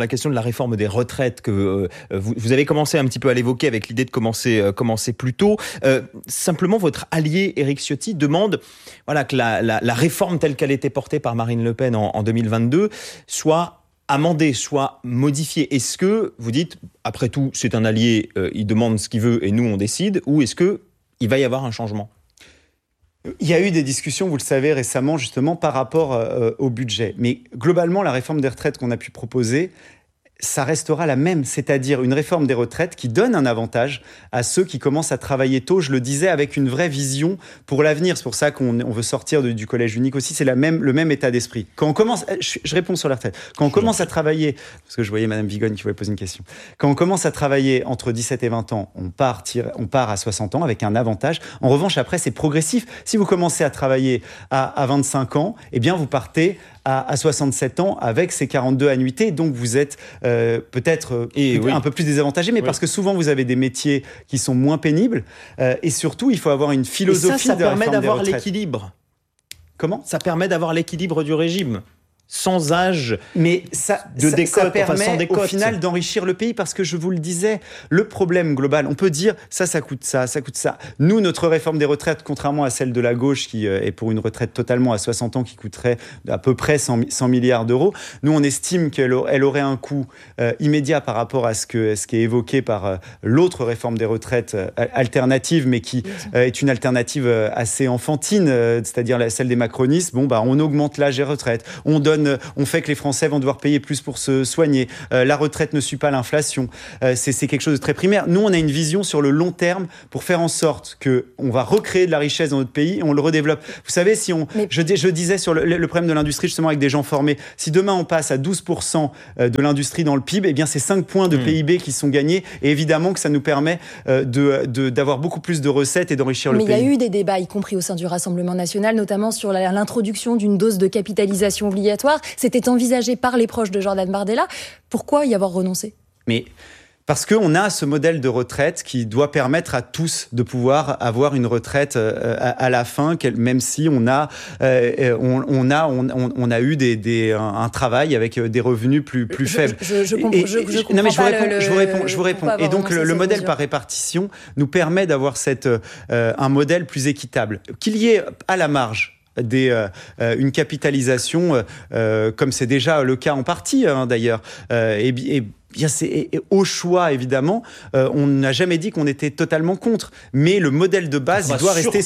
des retraites que vous avez commencé un petit peu à l'évoquer avec l'idée de commencer plus tôt. Simplement, votre allié Éric Ciotti demande que la réforme telle qu'elle était portée par Marine Le Pen en 2022 soit amendée, soit modifiée. Est-ce que vous dites, après tout, c'est un allié, il demande ce qu'il veut et nous on décide, ou est-ce qu'il va y avoir un changement ? Il y a eu des discussions, vous le savez, récemment, justement, par rapport au budget. Mais globalement, la réforme des retraites qu'on a pu proposer, ça restera la même, c'est-à-dire une réforme des retraites qui donne un avantage à ceux qui commencent à travailler tôt, je le disais, avec une vraie vision pour l'avenir. C'est pour ça qu'on veut sortir du collège unique aussi, c'est le même état d'esprit. Quand on commence, je réponds sur la retraite, quand on commence à travailler, parce que je voyais Madame Vigogne qui voulait poser une question, quand on commence à travailler entre 17 et 20 ans, on part à 60 ans avec un avantage. En revanche, après, c'est progressif. Si vous commencez à travailler à 25 ans, eh bien, vous partez à 67 ans avec ces 42 annuités, donc vous êtes peut-être un peu plus désavantagé, mais parce que souvent vous avez des métiers qui sont moins pénibles, et surtout il faut avoir une philosophie. Ça permet d'avoir l'équilibre. Comment ? Ça permet d'avoir l'équilibre du régime. Sans âge, mais ça permet au final d'enrichir le pays, parce que je vous le disais, le problème global, on peut dire ça coûte ça coûte ça. Nous, notre réforme des retraites, contrairement à celle de la gauche qui est pour une retraite totalement à 60 ans qui coûterait à peu près 100 milliards d'euros, nous on estime qu'elle aurait un coût immédiat par rapport à ce qui est évoqué par l'autre réforme des retraites alternative, mais qui est une alternative assez enfantine, c'est-à-dire celle des macronistes. On augmente l'âge des retraites, on fait que les Français vont devoir payer plus pour se soigner. La retraite ne suit pas l'inflation. C'est quelque chose de très primaire. Nous, on a une vision sur le long terme pour faire en sorte qu'on va recréer de la richesse dans notre pays et on le redéveloppe. Vous savez, je disais sur le problème de l'industrie, justement, avec des gens formés, si demain on passe à 12% de l'industrie dans le PIB, eh bien, c'est 5 points de PIB qui sont gagnés. Et évidemment que ça nous permet d'avoir beaucoup plus de recettes et d'enrichir le pays. Mais il y a eu des débats, y compris au sein du Rassemblement national, notamment sur l'introduction d'une dose de capitalisation obligatoire. C'était envisagé par les proches de Jordan Bardella. Pourquoi y avoir renoncé ? Parce qu'on a ce modèle de retraite qui doit permettre à tous de pouvoir avoir une retraite à la fin, même si on a eu un travail avec des revenus plus faibles. Je vous réponds. Et donc le modèle par répartition nous permet d'avoir un modèle plus équitable. Qu'il y ait à la marge une capitalisation, comme c'est déjà le cas en partie d'ailleurs, et au choix, évidemment, on n'a jamais dit qu'on était totalement contre, mais le modèle de base, il doit rester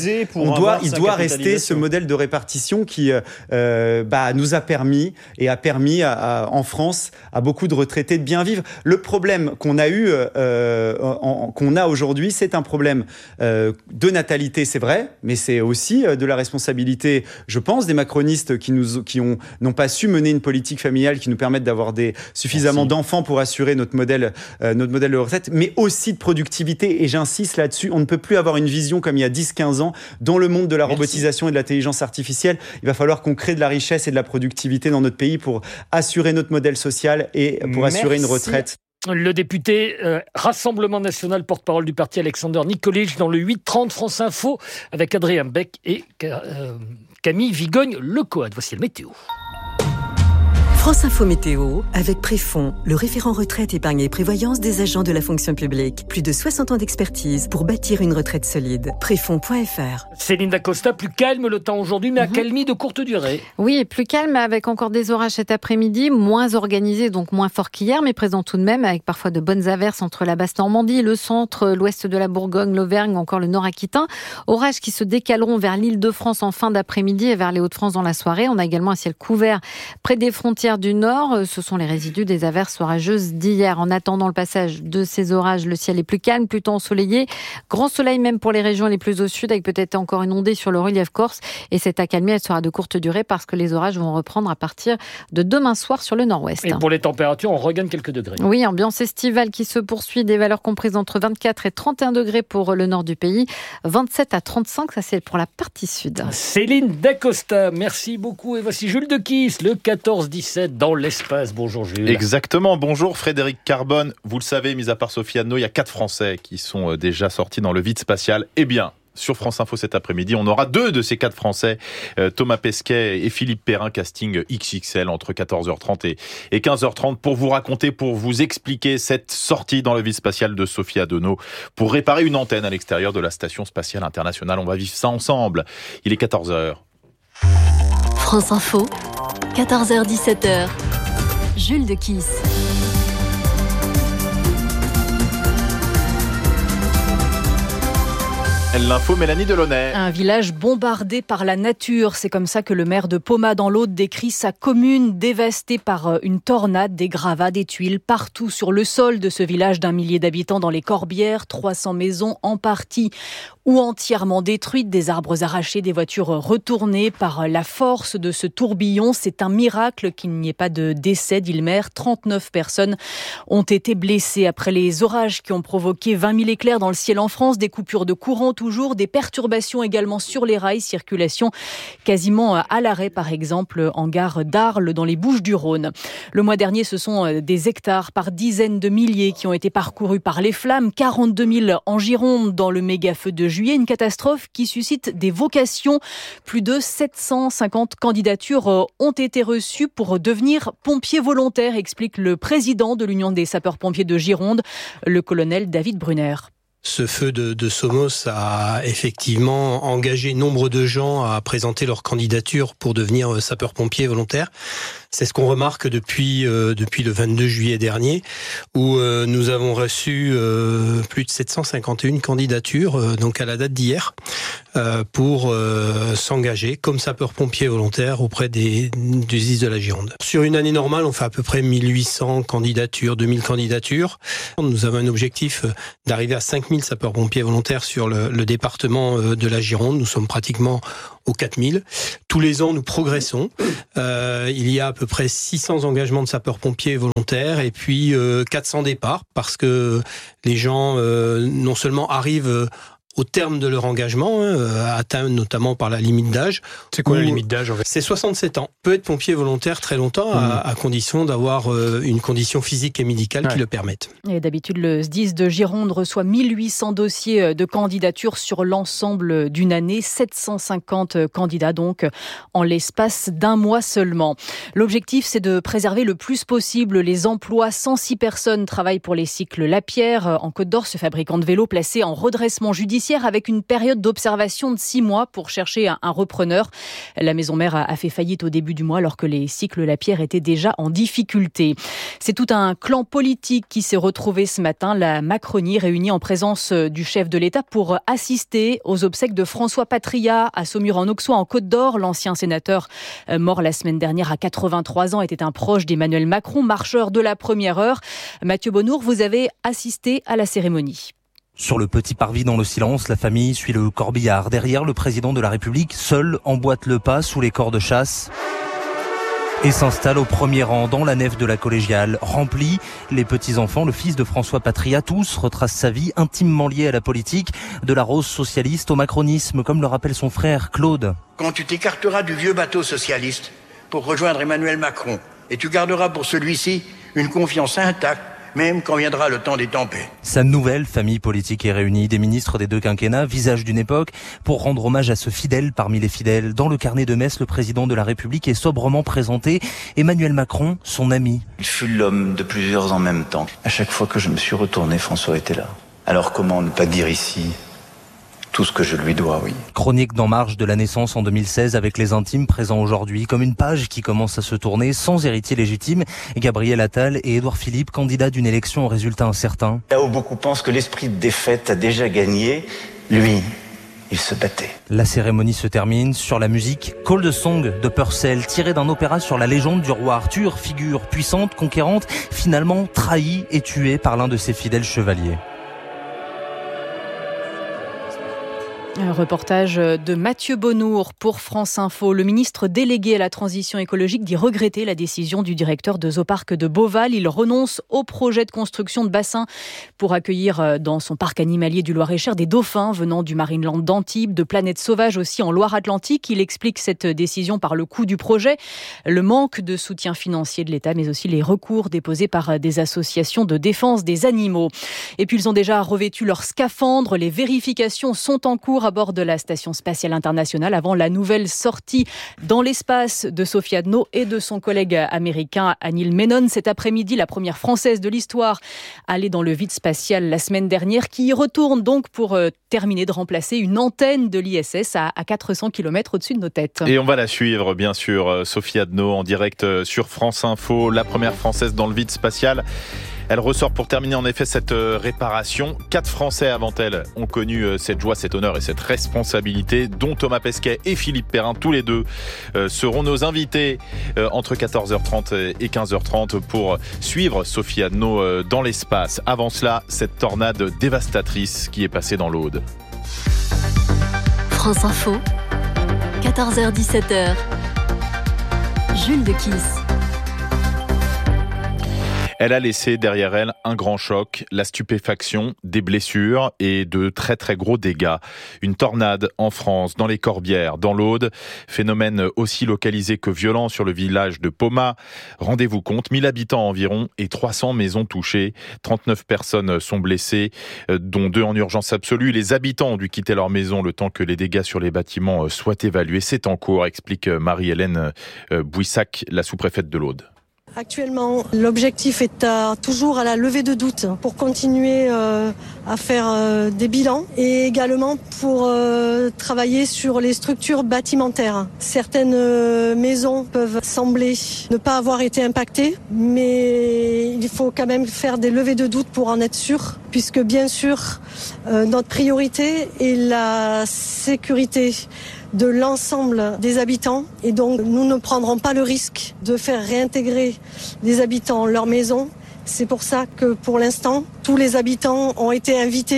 ce modèle de répartition qui nous a permis et a permis en France à beaucoup de retraités de bien vivre. Le problème qu'on a aujourd'hui, c'est un problème de natalité, c'est vrai, mais c'est aussi de la responsabilité, je pense, des macronistes qui n'ont pas su mener une politique familiale qui nous permette d'avoir suffisamment d'enfants pour assurer notre modèle de retraite, mais aussi de productivité. Et j'insiste là-dessus, on ne peut plus avoir une vision comme il y a 10-15 ans. Dans le monde de la robotisation et de l'intelligence artificielle, il va falloir qu'on crée de la richesse et de la productivité dans notre pays pour assurer notre modèle social et pour assurer une retraite. Le député Rassemblement national, porte-parole du parti, Alexander Nikolic, dans le 8-30 France Info, avec Adrien Beck et Camille Vigogne-Lecoat. Voici le météo. France Info Météo, avec Préfond, le référent retraite, épargne et prévoyance des agents de la fonction publique. Plus de 60 ans d'expertise pour bâtir une retraite solide. Préfond.fr. Céline Dacosta, plus calme le temps aujourd'hui, mais accalmie de courte durée. Oui, plus calme, avec encore des orages cet après-midi, moins organisés, donc moins forts qu'hier, mais présents tout de même, avec parfois de bonnes averses entre la Basse-Normandie, le centre, l'ouest de la Bourgogne, l'Auvergne, encore le nord aquitain. Orages qui se décaleront vers l'Île-de-France en fin d'après-midi et vers les Hauts-de-France dans la soirée. On a également un ciel couvert près des frontières du nord. Ce sont les résidus des averses orageuses d'hier. En attendant le passage de ces orages, le ciel est plus calme, plutôt ensoleillé. Grand soleil même pour les régions les plus au sud, avec peut-être encore une ondée sur le relief corse. Et cette accalmie, elle sera de courte durée parce que les orages vont reprendre à partir de demain soir sur le nord-ouest. Et pour les températures, on regagne quelques degrés. Oui, ambiance estivale qui se poursuit, des valeurs comprises entre 24 et 31 degrés pour le nord du pays, 27 à 35, ça c'est pour la partie sud. Céline Dacosta, merci beaucoup. Et voici Jules Dequisse, le 14-17 dans l'espace. Bonjour Jules. Exactement, bonjour Frédéric Carbone. Vous le savez, mis à part Sophie Adno, il y a 4 Français qui sont déjà sortis dans le vide spatial. Eh bien, sur France Info cet après-midi, on aura 2 de ces 4 Français, Thomas Pesquet et Philippe Perrin, casting XXL entre 14h30 et 15h30 pour vous raconter, pour vous expliquer cette sortie dans le vide spatial de Sophie Adno pour réparer une antenne à l'extérieur de la Station Spatiale Internationale. On va vivre ça ensemble. Il est 14h. France Info, 14h-17h. Jules Dequisse. L'info, Mélanie Delaunay. Un village bombardé par la nature. C'est comme ça que le maire de Poma dans l'Aude décrit sa commune dévastée par une tornade, des gravats, des tuiles partout sur le sol de ce village d'1 millier d'habitants dans les Corbières. 300 maisons en partie ou entièrement détruites, des arbres arrachés, des voitures retournées par la force de ce tourbillon. C'est un miracle qu'il n'y ait pas de décès, dit le maire. 39 personnes ont été blessées après les orages qui ont provoqué 20 000 éclairs dans le ciel en France, des coupures de courant toujours, des perturbations également sur les rails, circulation quasiment à l'arrêt par exemple en gare d'Arles dans les Bouches-du-Rhône. Le mois dernier, ce sont des hectares par dizaines de milliers qui ont été parcourus par les flammes, 42 000 en Gironde dans le méga-feu de juillet, une catastrophe qui suscite des vocations. Plus de 750 candidatures ont été reçues pour devenir pompiers volontaires, explique le président de l'Union des sapeurs-pompiers de Gironde, le colonel David Brunner. Ce feu de Somos a effectivement engagé nombre de gens à présenter leur candidature pour devenir sapeur-pompier volontaire. C'est ce qu'on remarque depuis le 22 juillet dernier, où nous avons reçu plus de 751 candidatures, donc à la date d'hier, pour s'engager comme sapeur-pompier volontaire auprès des SDIS de la Gironde. Sur une année normale, on fait à peu près 1800 candidatures, 2000 candidatures. Nous avons un objectif d'arriver à 5000 sapeurs-pompiers volontaires sur le département de la Gironde. Nous sommes pratiquement aux 4000. Tous les ans, nous progressons. Il y a à peu près 600 engagements de sapeurs-pompiers volontaires et puis 400 départs parce que les gens non seulement arrivent au terme de leur engagement, atteint notamment par la limite d'âge. C'est quoi la limite d'âge en fait ? C'est 67 ans. Peut être pompier volontaire très longtemps à condition d'avoir une condition physique et médicale qui le permette. Et d'habitude, le SDIS de Gironde reçoit 1800 dossiers de candidature sur l'ensemble d'une année. 750 candidats donc en l'espace d'un mois seulement. L'objectif, c'est de préserver le plus possible les emplois. 106 personnes travaillent pour les cycles Lapierre en Côte-d'Or, ce fabricant de vélos placé en redressement judiciaire avec une période d'observation de 6 mois pour chercher un repreneur. La maison mère a fait faillite au début du mois alors que les cycles Lapierre étaient déjà en difficulté. C'est tout un clan politique qui s'est retrouvé ce matin, la Macronie réunie en présence du chef de l'État pour assister aux obsèques de François Patria à Saumur-en-Auxois en Côte-d'Or. L'ancien sénateur mort la semaine dernière à 83 ans était un proche d'Emmanuel Macron, marcheur de la première heure. Mathieu Bonnour, vous avez assisté à la cérémonie. Sur le petit parvis dans le silence, la famille suit le corbillard. Derrière, le président de la République, seul, emboîte le pas sous les corps de chasse et s'installe au premier rang dans la nef de la collégiale. Remplie, les petits-enfants, le fils de François Patria, tous retracent sa vie intimement liée à la politique, de la rose socialiste au macronisme, comme le rappelle son frère Claude. Quand tu t'écarteras du vieux bateau socialiste pour rejoindre Emmanuel Macron, et tu garderas pour celui-ci une confiance intacte, même quand viendra le temps des tempêtes. Sa nouvelle famille politique est réunie, des ministres des deux quinquennats, visage d'une époque, pour rendre hommage à ce fidèle parmi les fidèles. Dans le carnet de messe, le président de la République est sobrement présenté. Emmanuel Macron, son ami. Il fut l'homme de plusieurs en même temps. À chaque fois que je me suis retourné, François était là. Alors comment ne pas dire ici tout ce que je lui dois, oui. Chronique d'En Marche de la naissance en 2016 avec les intimes présents aujourd'hui, comme une page qui commence à se tourner sans héritier légitime. Gabriel Attal et Édouard Philippe, candidats d'une élection au résultat incertain. Là où beaucoup pensent que l'esprit de défaite a déjà gagné, lui, il se battait. La cérémonie se termine sur la musique Call the Song de Purcell, tiré d'un opéra sur la légende du roi Arthur, figure puissante, conquérante, finalement trahie et tuée par l'un de ses fidèles chevaliers. Un reportage de Mathieu Bonnour pour France Info. Le ministre délégué à la transition écologique dit regretter la décision du directeur de Zooparc de Beauval. Il renonce au projet de construction de bassins pour accueillir dans son parc animalier du Loir-et-Cher des dauphins venant du Marineland d'Antibes, de Planète Sauvage aussi en Loire-Atlantique. Il explique cette décision par le coût du projet, le manque de soutien financier de l'État, mais aussi les recours déposés par des associations de défense des animaux. Et puis ils ont déjà revêtu leurs scaphandres. Les vérifications sont en cours à bord de la Station Spatiale Internationale avant la nouvelle sortie dans l'espace de Sophie Adno et de son collègue américain Anil Menon. Cet après-midi, la première française de l'histoire allée dans le vide spatial la semaine dernière, qui y retourne donc pour terminer de remplacer une antenne de l'ISS à 400 km au-dessus de nos têtes. Et on va la suivre, bien sûr, Sophie Adno en direct sur France Info, la première française dans le vide spatial. Elle ressort pour terminer en effet cette réparation. 4 Français avant elle ont connu cette joie, cet honneur et cette responsabilité, dont Thomas Pesquet et Philippe Perrin. Tous les deux seront nos invités entre 14h30 et 15h30 pour suivre Sophie Adno dans l'espace. Avant cela, cette tornade dévastatrice qui est passée dans l'Aude. France Info, 14h-17h, Jules de Kiss. Elle a laissé derrière elle un grand choc, la stupéfaction, des blessures et de très très gros dégâts. Une tornade en France, dans les Corbières, dans l'Aude, phénomène aussi localisé que violent sur le village de Pomat. Rendez-vous compte, 1000 habitants environ et 300 maisons touchées. 39 personnes sont blessées, dont 2 en urgence absolue. Les habitants ont dû quitter leur maison le temps que les dégâts sur les bâtiments soient évalués. C'est en cours, explique Marie-Hélène Bouissac, la sous-préfète de l'Aude. Actuellement, l'objectif est toujours à la levée de doute pour continuer à faire des bilans et également pour travailler sur les structures bâtimentaires. Certaines maisons peuvent sembler ne pas avoir été impactées, mais il faut quand même faire des levées de doute pour en être sûr, puisque bien sûr, notre priorité est la sécurité de l'ensemble des habitants et donc nous ne prendrons pas le risque de faire réintégrer les habitants leur maison. C'est pour ça que pour l'instant, tous les habitants ont été invités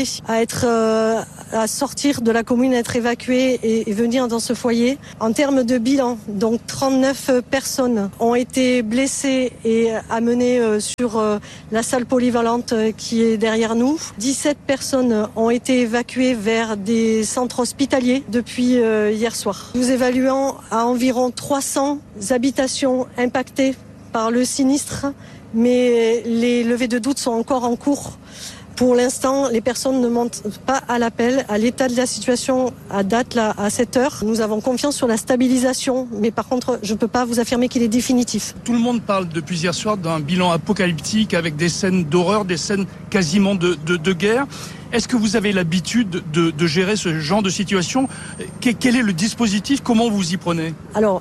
à sortir de la commune, à être évacués et venir dans ce foyer. En termes de bilan, donc 39 personnes ont été blessées et amenées sur la salle polyvalente qui est derrière nous. 17 personnes ont été évacuées vers des centres hospitaliers depuis hier soir. Nous évaluons à environ 300 habitations impactées par le sinistre, mais les levées de doute sont encore en cours. Pour l'instant, les personnes ne montent pas à l'appel. À l'état de la situation à date, là, à cette heure, nous avons confiance sur la stabilisation. Mais par contre, je ne peux pas vous affirmer qu'il est définitif. Tout le monde parle depuis hier soir d'un bilan apocalyptique avec des scènes d'horreur, des scènes quasiment de guerre. Est-ce que vous avez l'habitude de gérer ce genre de situation ? Quel est le dispositif ? Comment vous y prenez ? Alors,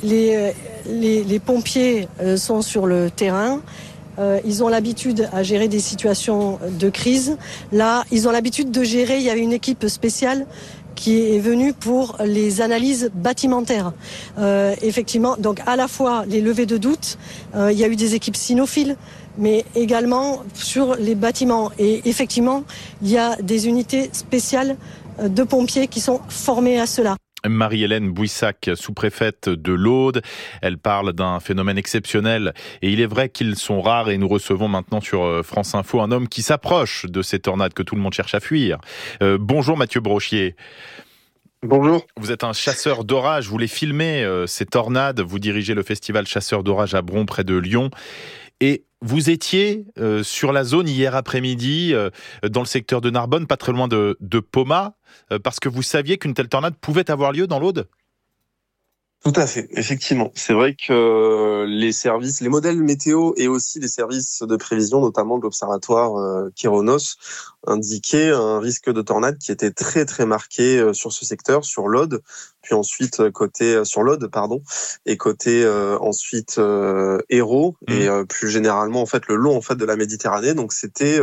les pompiers sont sur le terrain. Ils ont l'habitude à gérer des situations de crise. Là, ils ont l'habitude de gérer, il y avait une équipe spéciale qui est venue pour les analyses bâtimentaires. Effectivement, donc à la fois les levées de doute, il y a eu des équipes cynophiles, mais également sur les bâtiments. Et effectivement, il y a des unités spéciales de pompiers qui sont formées à cela. Marie-Hélène Bouissac, sous-préfète de l'Aude. Elle parle d'un phénomène exceptionnel et il est vrai qu'ils sont rares et nous recevons maintenant sur France Info un homme qui s'approche de ces tornades que tout le monde cherche à fuir. Bonjour Mathieu Brochier. Bonjour. Vous êtes un chasseur d'orage, vous les filmez ces tornades, vous dirigez le festival Chasseurs d'orage à Bron près de Lyon et vous étiez sur la zone hier après-midi dans le secteur de Narbonne, pas très loin de Pomat, parce que vous saviez qu'une telle tornade pouvait avoir lieu dans l'Aude ? Tout à fait, effectivement. C'est vrai que les modèles météo et aussi les services de prévision, notamment de l'observatoire Kéronos, indiquaient un risque de tornade qui était très très marqué sur ce secteur, sur l'Aude, puis ensuite sur l'Aude, et côté ensuite Hérault et plus généralement en fait le long en fait de la Méditerranée. Donc c'était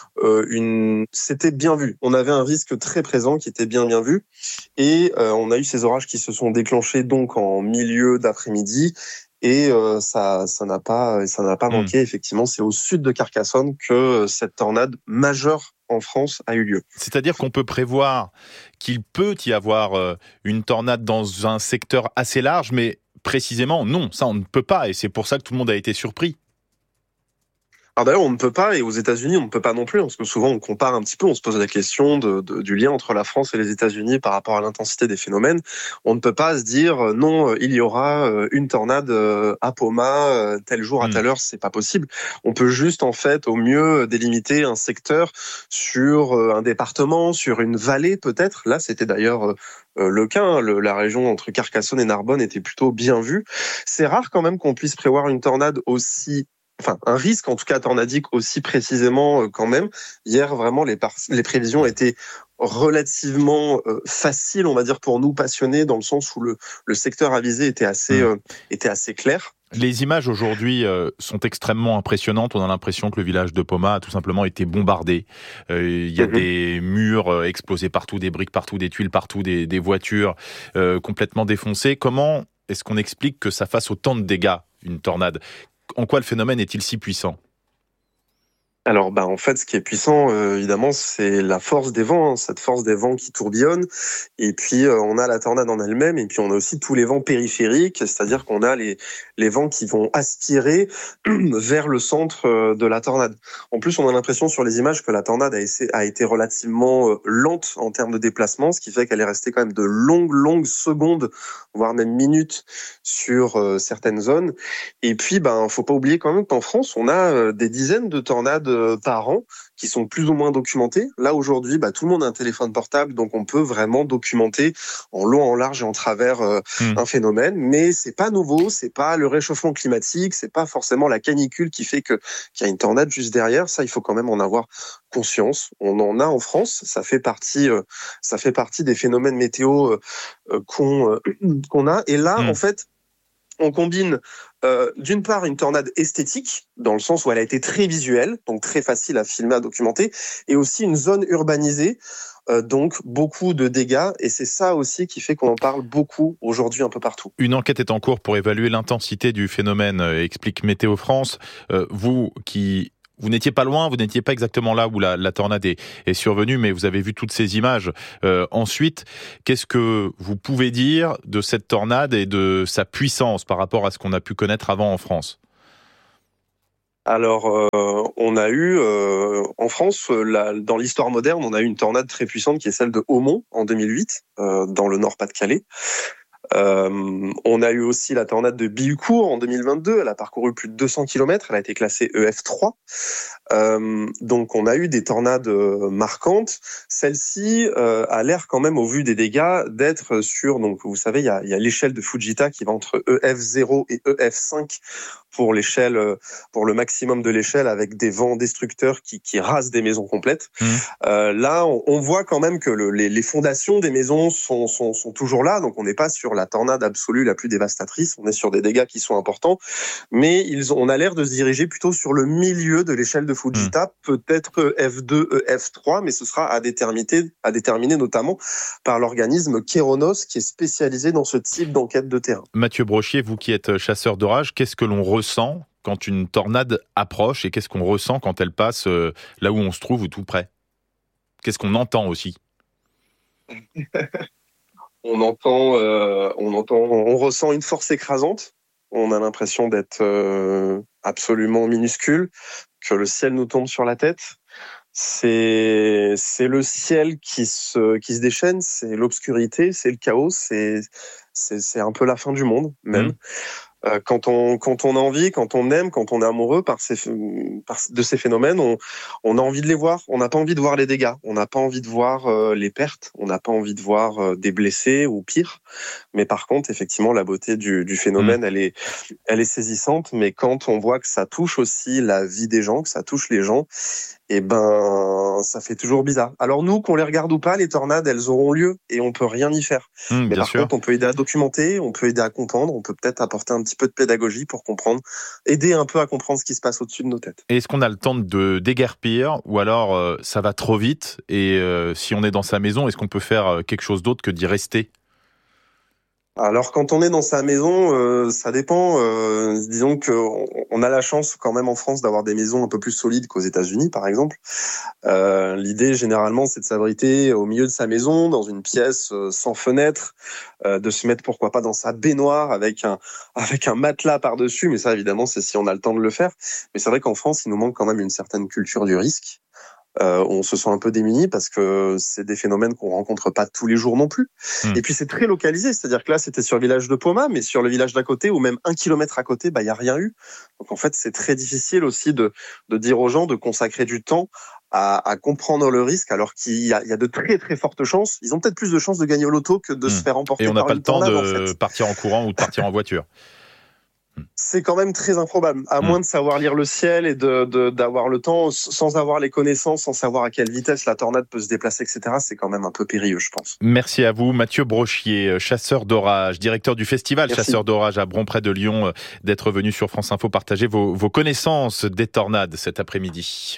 bien vu. On avait un risque très présent qui était bien vu et on a eu ces orages qui se sont déclenchés donc en milieu d'après-midi. Et ça n'a pas manqué. Effectivement, c'est au sud de Carcassonne que cette tornade majeure en France a eu lieu. C'est-à-dire qu'on peut prévoir qu'il peut y avoir une tornade dans un secteur assez large, mais précisément, non, ça on ne peut pas. Et c'est pour ça que tout le monde a été surpris. Alors d'ailleurs, on ne peut pas, et aux États-Unis, on ne peut pas non plus, parce que souvent on compare un petit peu, on se pose la question du lien entre la France et les États-Unis par rapport à l'intensité des phénomènes. On ne peut pas se dire non, il y aura une tornade à Pomat tel jour à telle heure, c'est pas possible. On peut juste en fait au mieux délimiter un secteur sur un département, sur une vallée peut-être. Là, c'était d'ailleurs le cas. La région entre Carcassonne et Narbonne était plutôt bien vue. C'est rare quand même qu'on puisse prévoir une tornade un risque en tout cas tornadique aussi précisément quand même. Hier, vraiment, les prévisions étaient relativement faciles, on va dire, pour nous passionnés, dans le sens où le secteur avisé était assez clair. Les images aujourd'hui sont extrêmement impressionnantes. On a l'impression que le village de Poma a tout simplement été bombardé. Il y a des murs explosés partout, des briques partout, des tuiles partout, des voitures complètement défoncées. Comment est-ce qu'on explique que ça fasse autant de dégâts, une tornade ? En quoi le phénomène est-il si puissant ? Alors, en fait, ce qui est puissant, évidemment, c'est la force des vents, cette force des vents qui tourbillonnent. Et puis, on a la tornade en elle-même, et puis on a aussi tous les vents périphériques, c'est-à-dire qu'on a les vents qui vont aspirer vers le centre de la tornade. En plus, on a l'impression sur les images que la tornade a été relativement lente en termes de déplacement, ce qui fait qu'elle est restée quand même de longues secondes, voire même minutes sur certaines zones. Et puis, faut pas oublier quand même qu'en France, on a des dizaines de tornades par an qui sont plus ou moins documentées. Là, aujourd'hui, tout le monde a un téléphone portable, donc on peut vraiment documenter en long, en large et en travers un phénomène. Mais c'est pas nouveau, c'est pas le réchauffement climatique, c'est pas forcément la canicule qui fait qu'il y a une tornade juste derrière. Ça, il faut quand même en avoir conscience. On en a en France, ça fait partie des phénomènes météo qu'on a. Et là, en fait, on combine d'une part une tornade esthétique, dans le sens où elle a été très visuelle, donc très facile à filmer, à documenter, et aussi une zone urbanisée, donc beaucoup de dégâts, et c'est ça aussi qui fait qu'on en parle beaucoup aujourd'hui un peu partout. Une enquête est en cours pour évaluer l'intensité du phénomène, explique Météo France. Vous n'étiez pas loin, vous n'étiez pas exactement là où la tornade est survenue, mais vous avez vu toutes ces images. Ensuite, qu'est-ce que vous pouvez dire de cette tornade et de sa puissance par rapport à ce qu'on a pu connaître avant en France ? Alors, on a eu, en France, dans l'histoire moderne, on a eu une tornade très puissante qui est celle de Haumont en 2008, dans le Nord-Pas-de-Calais. On a eu aussi la tornade de Bihucourt en 2022. Elle a parcouru plus de 200 km. Elle a été classée EF3. Donc, on a eu des tornades marquantes. Celle-ci a l'air quand même, au vu des dégâts, d'être sur... Donc, vous savez, il y a l'échelle de Fujita qui va entre EF0 et EF5 pour l'échelle, pour le maximum de l'échelle, avec des vents destructeurs qui rasent des maisons complètes. Là, on voit quand même que les fondations des maisons sont toujours là. Donc, on n'est pas sur la tornade absolue la plus dévastatrice. On est sur des dégâts qui sont importants. Mais on a l'air de se diriger plutôt sur le milieu de l'échelle de Fujita, peut-être F2, F3, mais ce sera à déterminer notamment par l'organisme Kéronos, qui est spécialisé dans ce type d'enquête de terrain. Mathieu Brochier, vous qui êtes chasseur d'orage, qu'est-ce que l'on ressent quand une tornade approche et qu'est-ce qu'on ressent quand elle passe là où on se trouve ou tout près ? Qu'est-ce qu'on entend aussi ? On ressent une force écrasante. On a l'impression d'être absolument minuscule, que le ciel nous tombe sur la tête. C'est le ciel qui se déchaîne, c'est l'obscurité, c'est le chaos, c'est un peu la fin du monde même. Quand on a envie, quand on aime, quand on est amoureux de ces phénomènes, on a envie de les voir. On n'a pas envie de voir les dégâts. On n'a pas envie de voir les pertes. On n'a pas envie de voir des blessés ou pire. Mais par contre, effectivement, la beauté du phénomène, elle est saisissante. Mais quand on voit que ça touche aussi la vie des gens, que ça touche les gens, ça fait toujours bizarre. Alors nous, qu'on les regarde ou pas, les tornades, elles auront lieu et on peut rien y faire. Mais par contre, on peut aider à documenter, on peut aider à comprendre, on peut peut-être apporter un petit peu de pédagogie pour comprendre, aider un peu à comprendre ce qui se passe au-dessus de nos têtes. Et est-ce qu'on a le temps de déguerpir ou alors ça va trop vite et si on est dans sa maison, est-ce qu'on peut faire quelque chose d'autre que d'y rester ? Alors quand on est dans sa maison, ça dépend. Disons qu'on a la chance quand même en France d'avoir des maisons un peu plus solides qu'aux États-Unis, par exemple. L'idée généralement, c'est de s'abriter au milieu de sa maison, dans une pièce sans fenêtre, de se mettre pourquoi pas dans sa baignoire avec un matelas par-dessus. Mais ça, évidemment, c'est si on a le temps de le faire. Mais c'est vrai qu'en France, il nous manque quand même une certaine culture du risque. On se sent un peu démuni parce que c'est des phénomènes qu'on rencontre pas tous les jours non plus. Et puis c'est très localisé, c'est-à-dire que là c'était sur le village de Poma, mais sur le village d'à côté ou même 1 kilomètre à côté, il y a rien eu. Donc en fait c'est très difficile aussi de dire aux gens de consacrer du temps à comprendre le risque, alors qu'il y a de très très fortes chances. Ils ont peut-être plus de chances de gagner au loto que de se faire emporter par une tornade. Et on n'a pas le temps de partir en courant ou de partir en voiture. C'est quand même très improbable, à moins de savoir lire le ciel et d'avoir le temps, sans avoir les connaissances, sans savoir à quelle vitesse la tornade peut se déplacer, etc. C'est quand même un peu périlleux, je pense. Merci à vous, Mathieu Brochier, chasseur d'orage, directeur du festival Chasseurs d'orage à Bron près de Lyon, d'être venu sur France Info partager vos connaissances des tornades cet après-midi.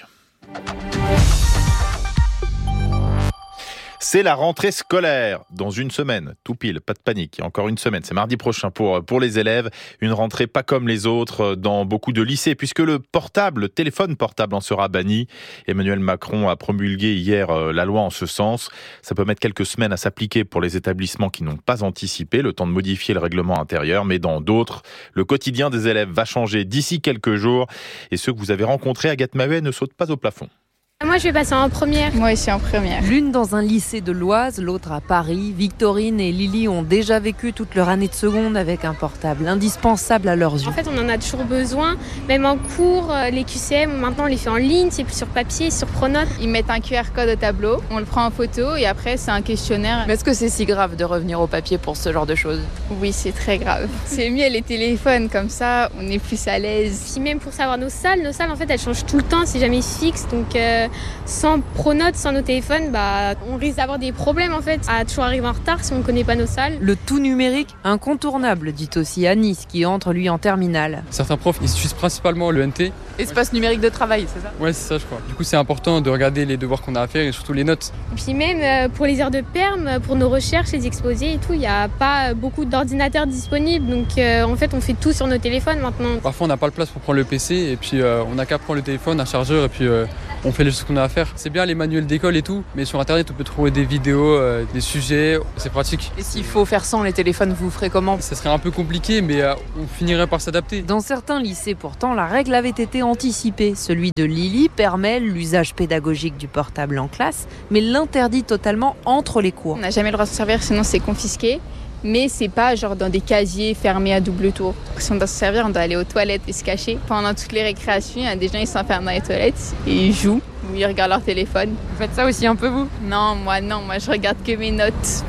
C'est la rentrée scolaire dans une semaine, tout pile, pas de panique. Il y a encore une semaine, c'est mardi prochain pour les élèves. Une rentrée pas comme les autres dans beaucoup de lycées, puisque le téléphone portable en sera banni. Emmanuel Macron a promulgué hier la loi en ce sens. Ça peut mettre quelques semaines à s'appliquer pour les établissements qui n'ont pas anticipé, le temps de modifier le règlement intérieur. Mais dans d'autres, le quotidien des élèves va changer d'ici quelques jours. Et ceux que vous avez rencontrés, Agathe Maheuet, ne sautent pas au plafond. Moi, je vais passer en première. Moi aussi en première. L'une dans un lycée de l'Oise, l'autre à Paris. Victorine et Lily ont déjà vécu toute leur année de seconde avec un portable indispensable à leurs yeux. En fait, on en a toujours besoin. Même en cours, les QCM, maintenant, on les fait en ligne. C'est plus sur papier, sur Pronote. Ils mettent un QR code au tableau, on le prend en photo et après, c'est un questionnaire. Mais est-ce que c'est si grave de revenir au papier pour ce genre de choses ? Oui, c'est très grave. C'est mieux les téléphones, comme ça, on est plus à l'aise. Puis même pour savoir nos salles, en fait, elles changent tout le temps. C'est jamais fixe. Donc, sans Pronote, sans nos téléphones, on risque d'avoir des problèmes en fait, à toujours arriver en retard si on ne connaît pas nos salles. Le tout numérique, incontournable, dit aussi Anis, qui entre lui en terminale. Certains profs, ils utilisent principalement le NT. Espace numérique de travail, c'est ça ? Ouais, c'est ça, je crois. Du coup, c'est important de regarder les devoirs qu'on a à faire et surtout les notes. Et puis même pour les heures de perm, pour nos recherches, les exposés et tout, il n'y a pas beaucoup d'ordinateurs disponibles. Donc en fait, on fait tout sur nos téléphones maintenant. Parfois, on n'a pas le place pour prendre le PC et puis on n'a qu'à prendre le téléphone, un chargeur et puis on fait les choses qu'on a à faire. C'est bien les manuels d'école et tout, mais sur internet on peut trouver des vidéos, des sujets, c'est pratique. Et s'il faut faire sans les téléphones, vous ferez comment ? Ça serait un peu compliqué, mais on finirait par s'adapter. Dans certains lycées pourtant, la règle avait été anticipée. Celui de Lily permet l'usage pédagogique du portable en classe, mais l'interdit totalement entre les cours. On n'a jamais le droit de se servir, sinon c'est confisqué. Mais c'est pas genre dans des casiers fermés à double tour. Si on doit se servir, on doit aller aux toilettes et se cacher. Pendant toutes les récréations, il y a des gens qui s'enferment dans les toilettes et ils jouent ou ils regardent leur téléphone. Vous faites ça aussi un peu vous ? Non, moi je regarde que mes notes.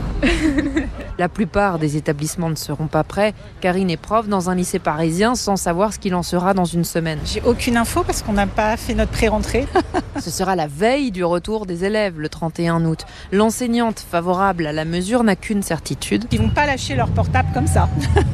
La plupart des établissements ne seront pas prêts. Karine est prof dans un lycée parisien sans savoir ce qu'il en sera dans une semaine. J'ai aucune info parce qu'on n'a pas fait notre pré-rentrée. Ce sera la veille du retour des élèves, le 31 août. L'enseignante favorable à la mesure n'a qu'une certitude. Ils vont pas lâcher leur portable comme ça.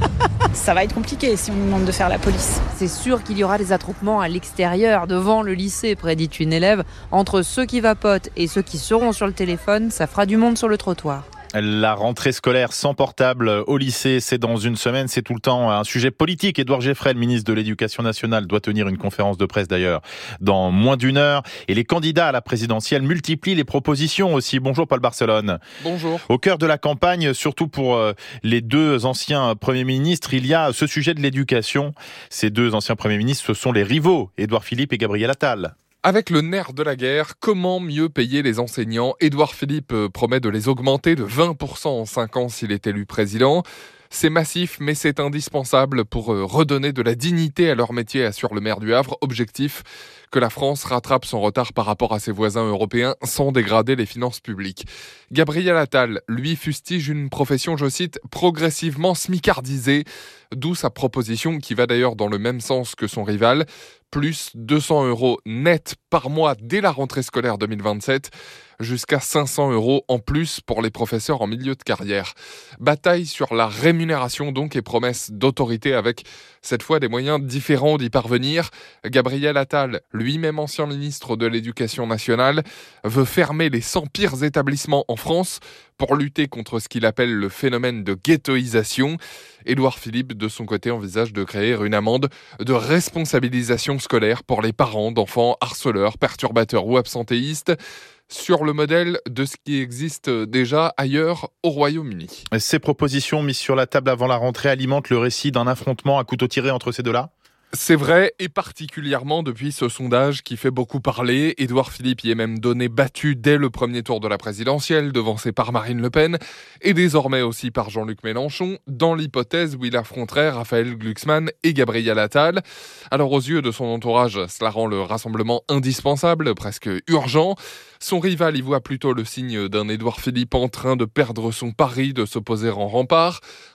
Ça va être compliqué si on nous demande de faire la police. C'est sûr qu'il y aura des attroupements à l'extérieur, devant le lycée, prédit une élève. Entre ceux qui vapotent et ceux qui seront sur le téléphone, ça fera du monde sur le trottoir. La rentrée scolaire sans portable au lycée, c'est dans une semaine, c'est tout le temps un sujet politique. Édouard Geoffrey, le ministre de l'Éducation nationale, doit tenir une conférence de presse d'ailleurs dans moins d'une heure. Et les candidats à la présidentielle multiplient les propositions aussi. Bonjour Paul Barcelone. Bonjour. Au cœur de la campagne, surtout pour les deux anciens premiers ministres, il y a ce sujet de l'éducation. Ces deux anciens premiers ministres, ce sont les rivaux, Édouard Philippe et Gabriel Attal. Avec le nerf de la guerre, comment mieux payer les enseignants ? Édouard Philippe promet de les augmenter de 20% en 5 ans s'il est élu président. C'est massif, mais c'est indispensable pour redonner de la dignité à leur métier, assure le maire du Havre. Objectif, que la France rattrape son retard par rapport à ses voisins européens sans dégrader les finances publiques. Gabriel Attal, lui, fustige une profession, je cite, progressivement smicardisée, d'où sa proposition qui va d'ailleurs dans le même sens que son rival, plus 200 € net par mois dès la rentrée scolaire 2027, jusqu'à 500 € en plus pour les professeurs en milieu de carrière. Bataille sur la rémunération donc et promesse d'autorité avec cette fois des moyens différents d'y parvenir. Gabriel Attal, lui-même ancien ministre de l'Éducation nationale, veut fermer les 100 pires établissements en France pour lutter contre ce qu'il appelle le phénomène de ghettoisation. Édouard Philippe, de son côté, envisage de créer une amende de responsabilisation scolaire pour les parents d'enfants harceleurs, perturbateurs ou absentéistes, sur le modèle de ce qui existe déjà ailleurs au Royaume-Uni. Ces propositions mises sur la table avant la rentrée alimentent le récit d'un affrontement à couteau tiré entre ces deux-là ? C'est vrai, et particulièrement depuis ce sondage qui fait beaucoup parler. Édouard Philippe y est même donné battu dès le premier tour de la présidentielle, devancé par Marine Le Pen, et désormais aussi par Jean-Luc Mélenchon, dans l'hypothèse où il affronterait Raphaël Glucksmann et Gabriel Attal. Alors aux yeux de son entourage, cela rend le rassemblement indispensable, presque urgent. Son rival y voit plutôt le signe d'un Édouard Philippe en train de perdre son pari de s'opposer en rempart.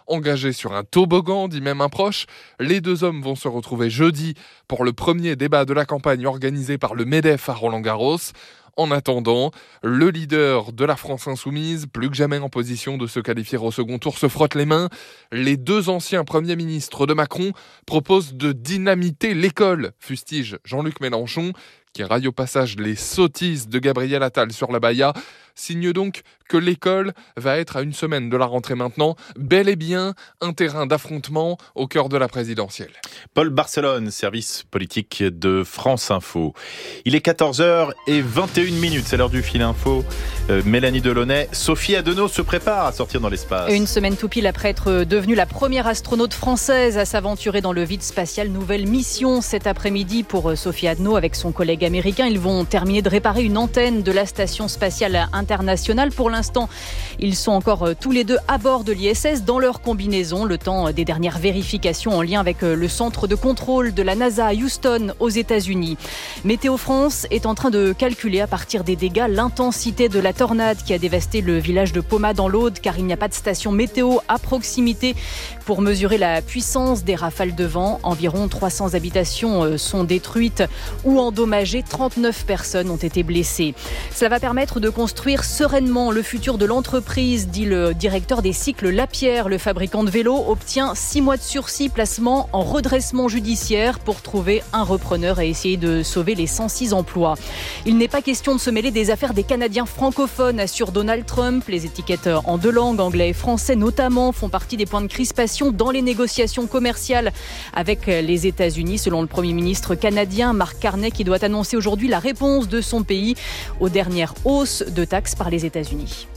engagés sur un toboggan, dit même un proche. Les deux hommes vont se retrouver jeudi pour le premier débat de la campagne organisé par le MEDEF à Roland-Garros. En attendant, le leader de la France insoumise, plus que jamais en position de se qualifier au second tour, se frotte les mains. Les deux anciens premiers ministres de Macron proposent de dynamiter l'école, fustige Jean-Luc Mélenchon, qui raille au passage les sottises de Gabriel Attal sur la Baïa, signe donc que l'école va être à une semaine de la rentrée maintenant, bel et bien un terrain d'affrontement au cœur de la présidentielle. Paul Barcelone, service politique de France Info. Il est 14h21, c'est l'heure du fil info. Mélanie Delaunay, Sophie Adenau se prépare à sortir dans l'espace. Une semaine tout pile après être devenue la première astronaute française à s'aventurer dans le vide spatial. Nouvelle mission cet après-midi pour Sophie Adenau avec son collègue américain. Ils vont terminer de réparer une antenne de la station spatiale internationale. Pour l'instant, ils sont encore tous les deux à bord de l'ISS dans leur combinaison, le temps des dernières vérifications en lien avec le centre de contrôle de la NASA à Houston aux États-Unis. Météo France est en train de calculer à partir des dégâts l'intensité de la tornade qui a dévasté le village de Poma dans l'Aude, car il n'y a pas de station météo à proximité pour mesurer la puissance des rafales de vent. Environ 300 habitations sont détruites ou endommagées. 39 personnes ont été blessées. Cela va permettre de construire sereinement le futur de l'entreprise, dit le directeur des cycles Lapierre. Le fabricant de vélos obtient 6 mois de sursis, placement en redressement judiciaire pour trouver un repreneur et essayer de sauver les 106 emplois. Il n'est pas question de se mêler des affaires des Canadiens francophones, assure Donald Trump. Les étiquettes en deux langues, anglais et français notamment, font partie des points de crispation dans les négociations commerciales avec les États-Unis, selon le Premier ministre canadien Mark Carney, qui doit annoncer aujourd'hui la réponse de son pays aux dernières hausses de taxes par les États-Unis.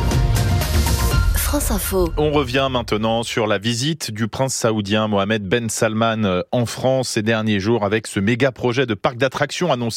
France Info. On revient maintenant sur la visite du prince saoudien Mohammed Ben Salman en France ces derniers jours avec ce méga projet de parc d'attractions annoncé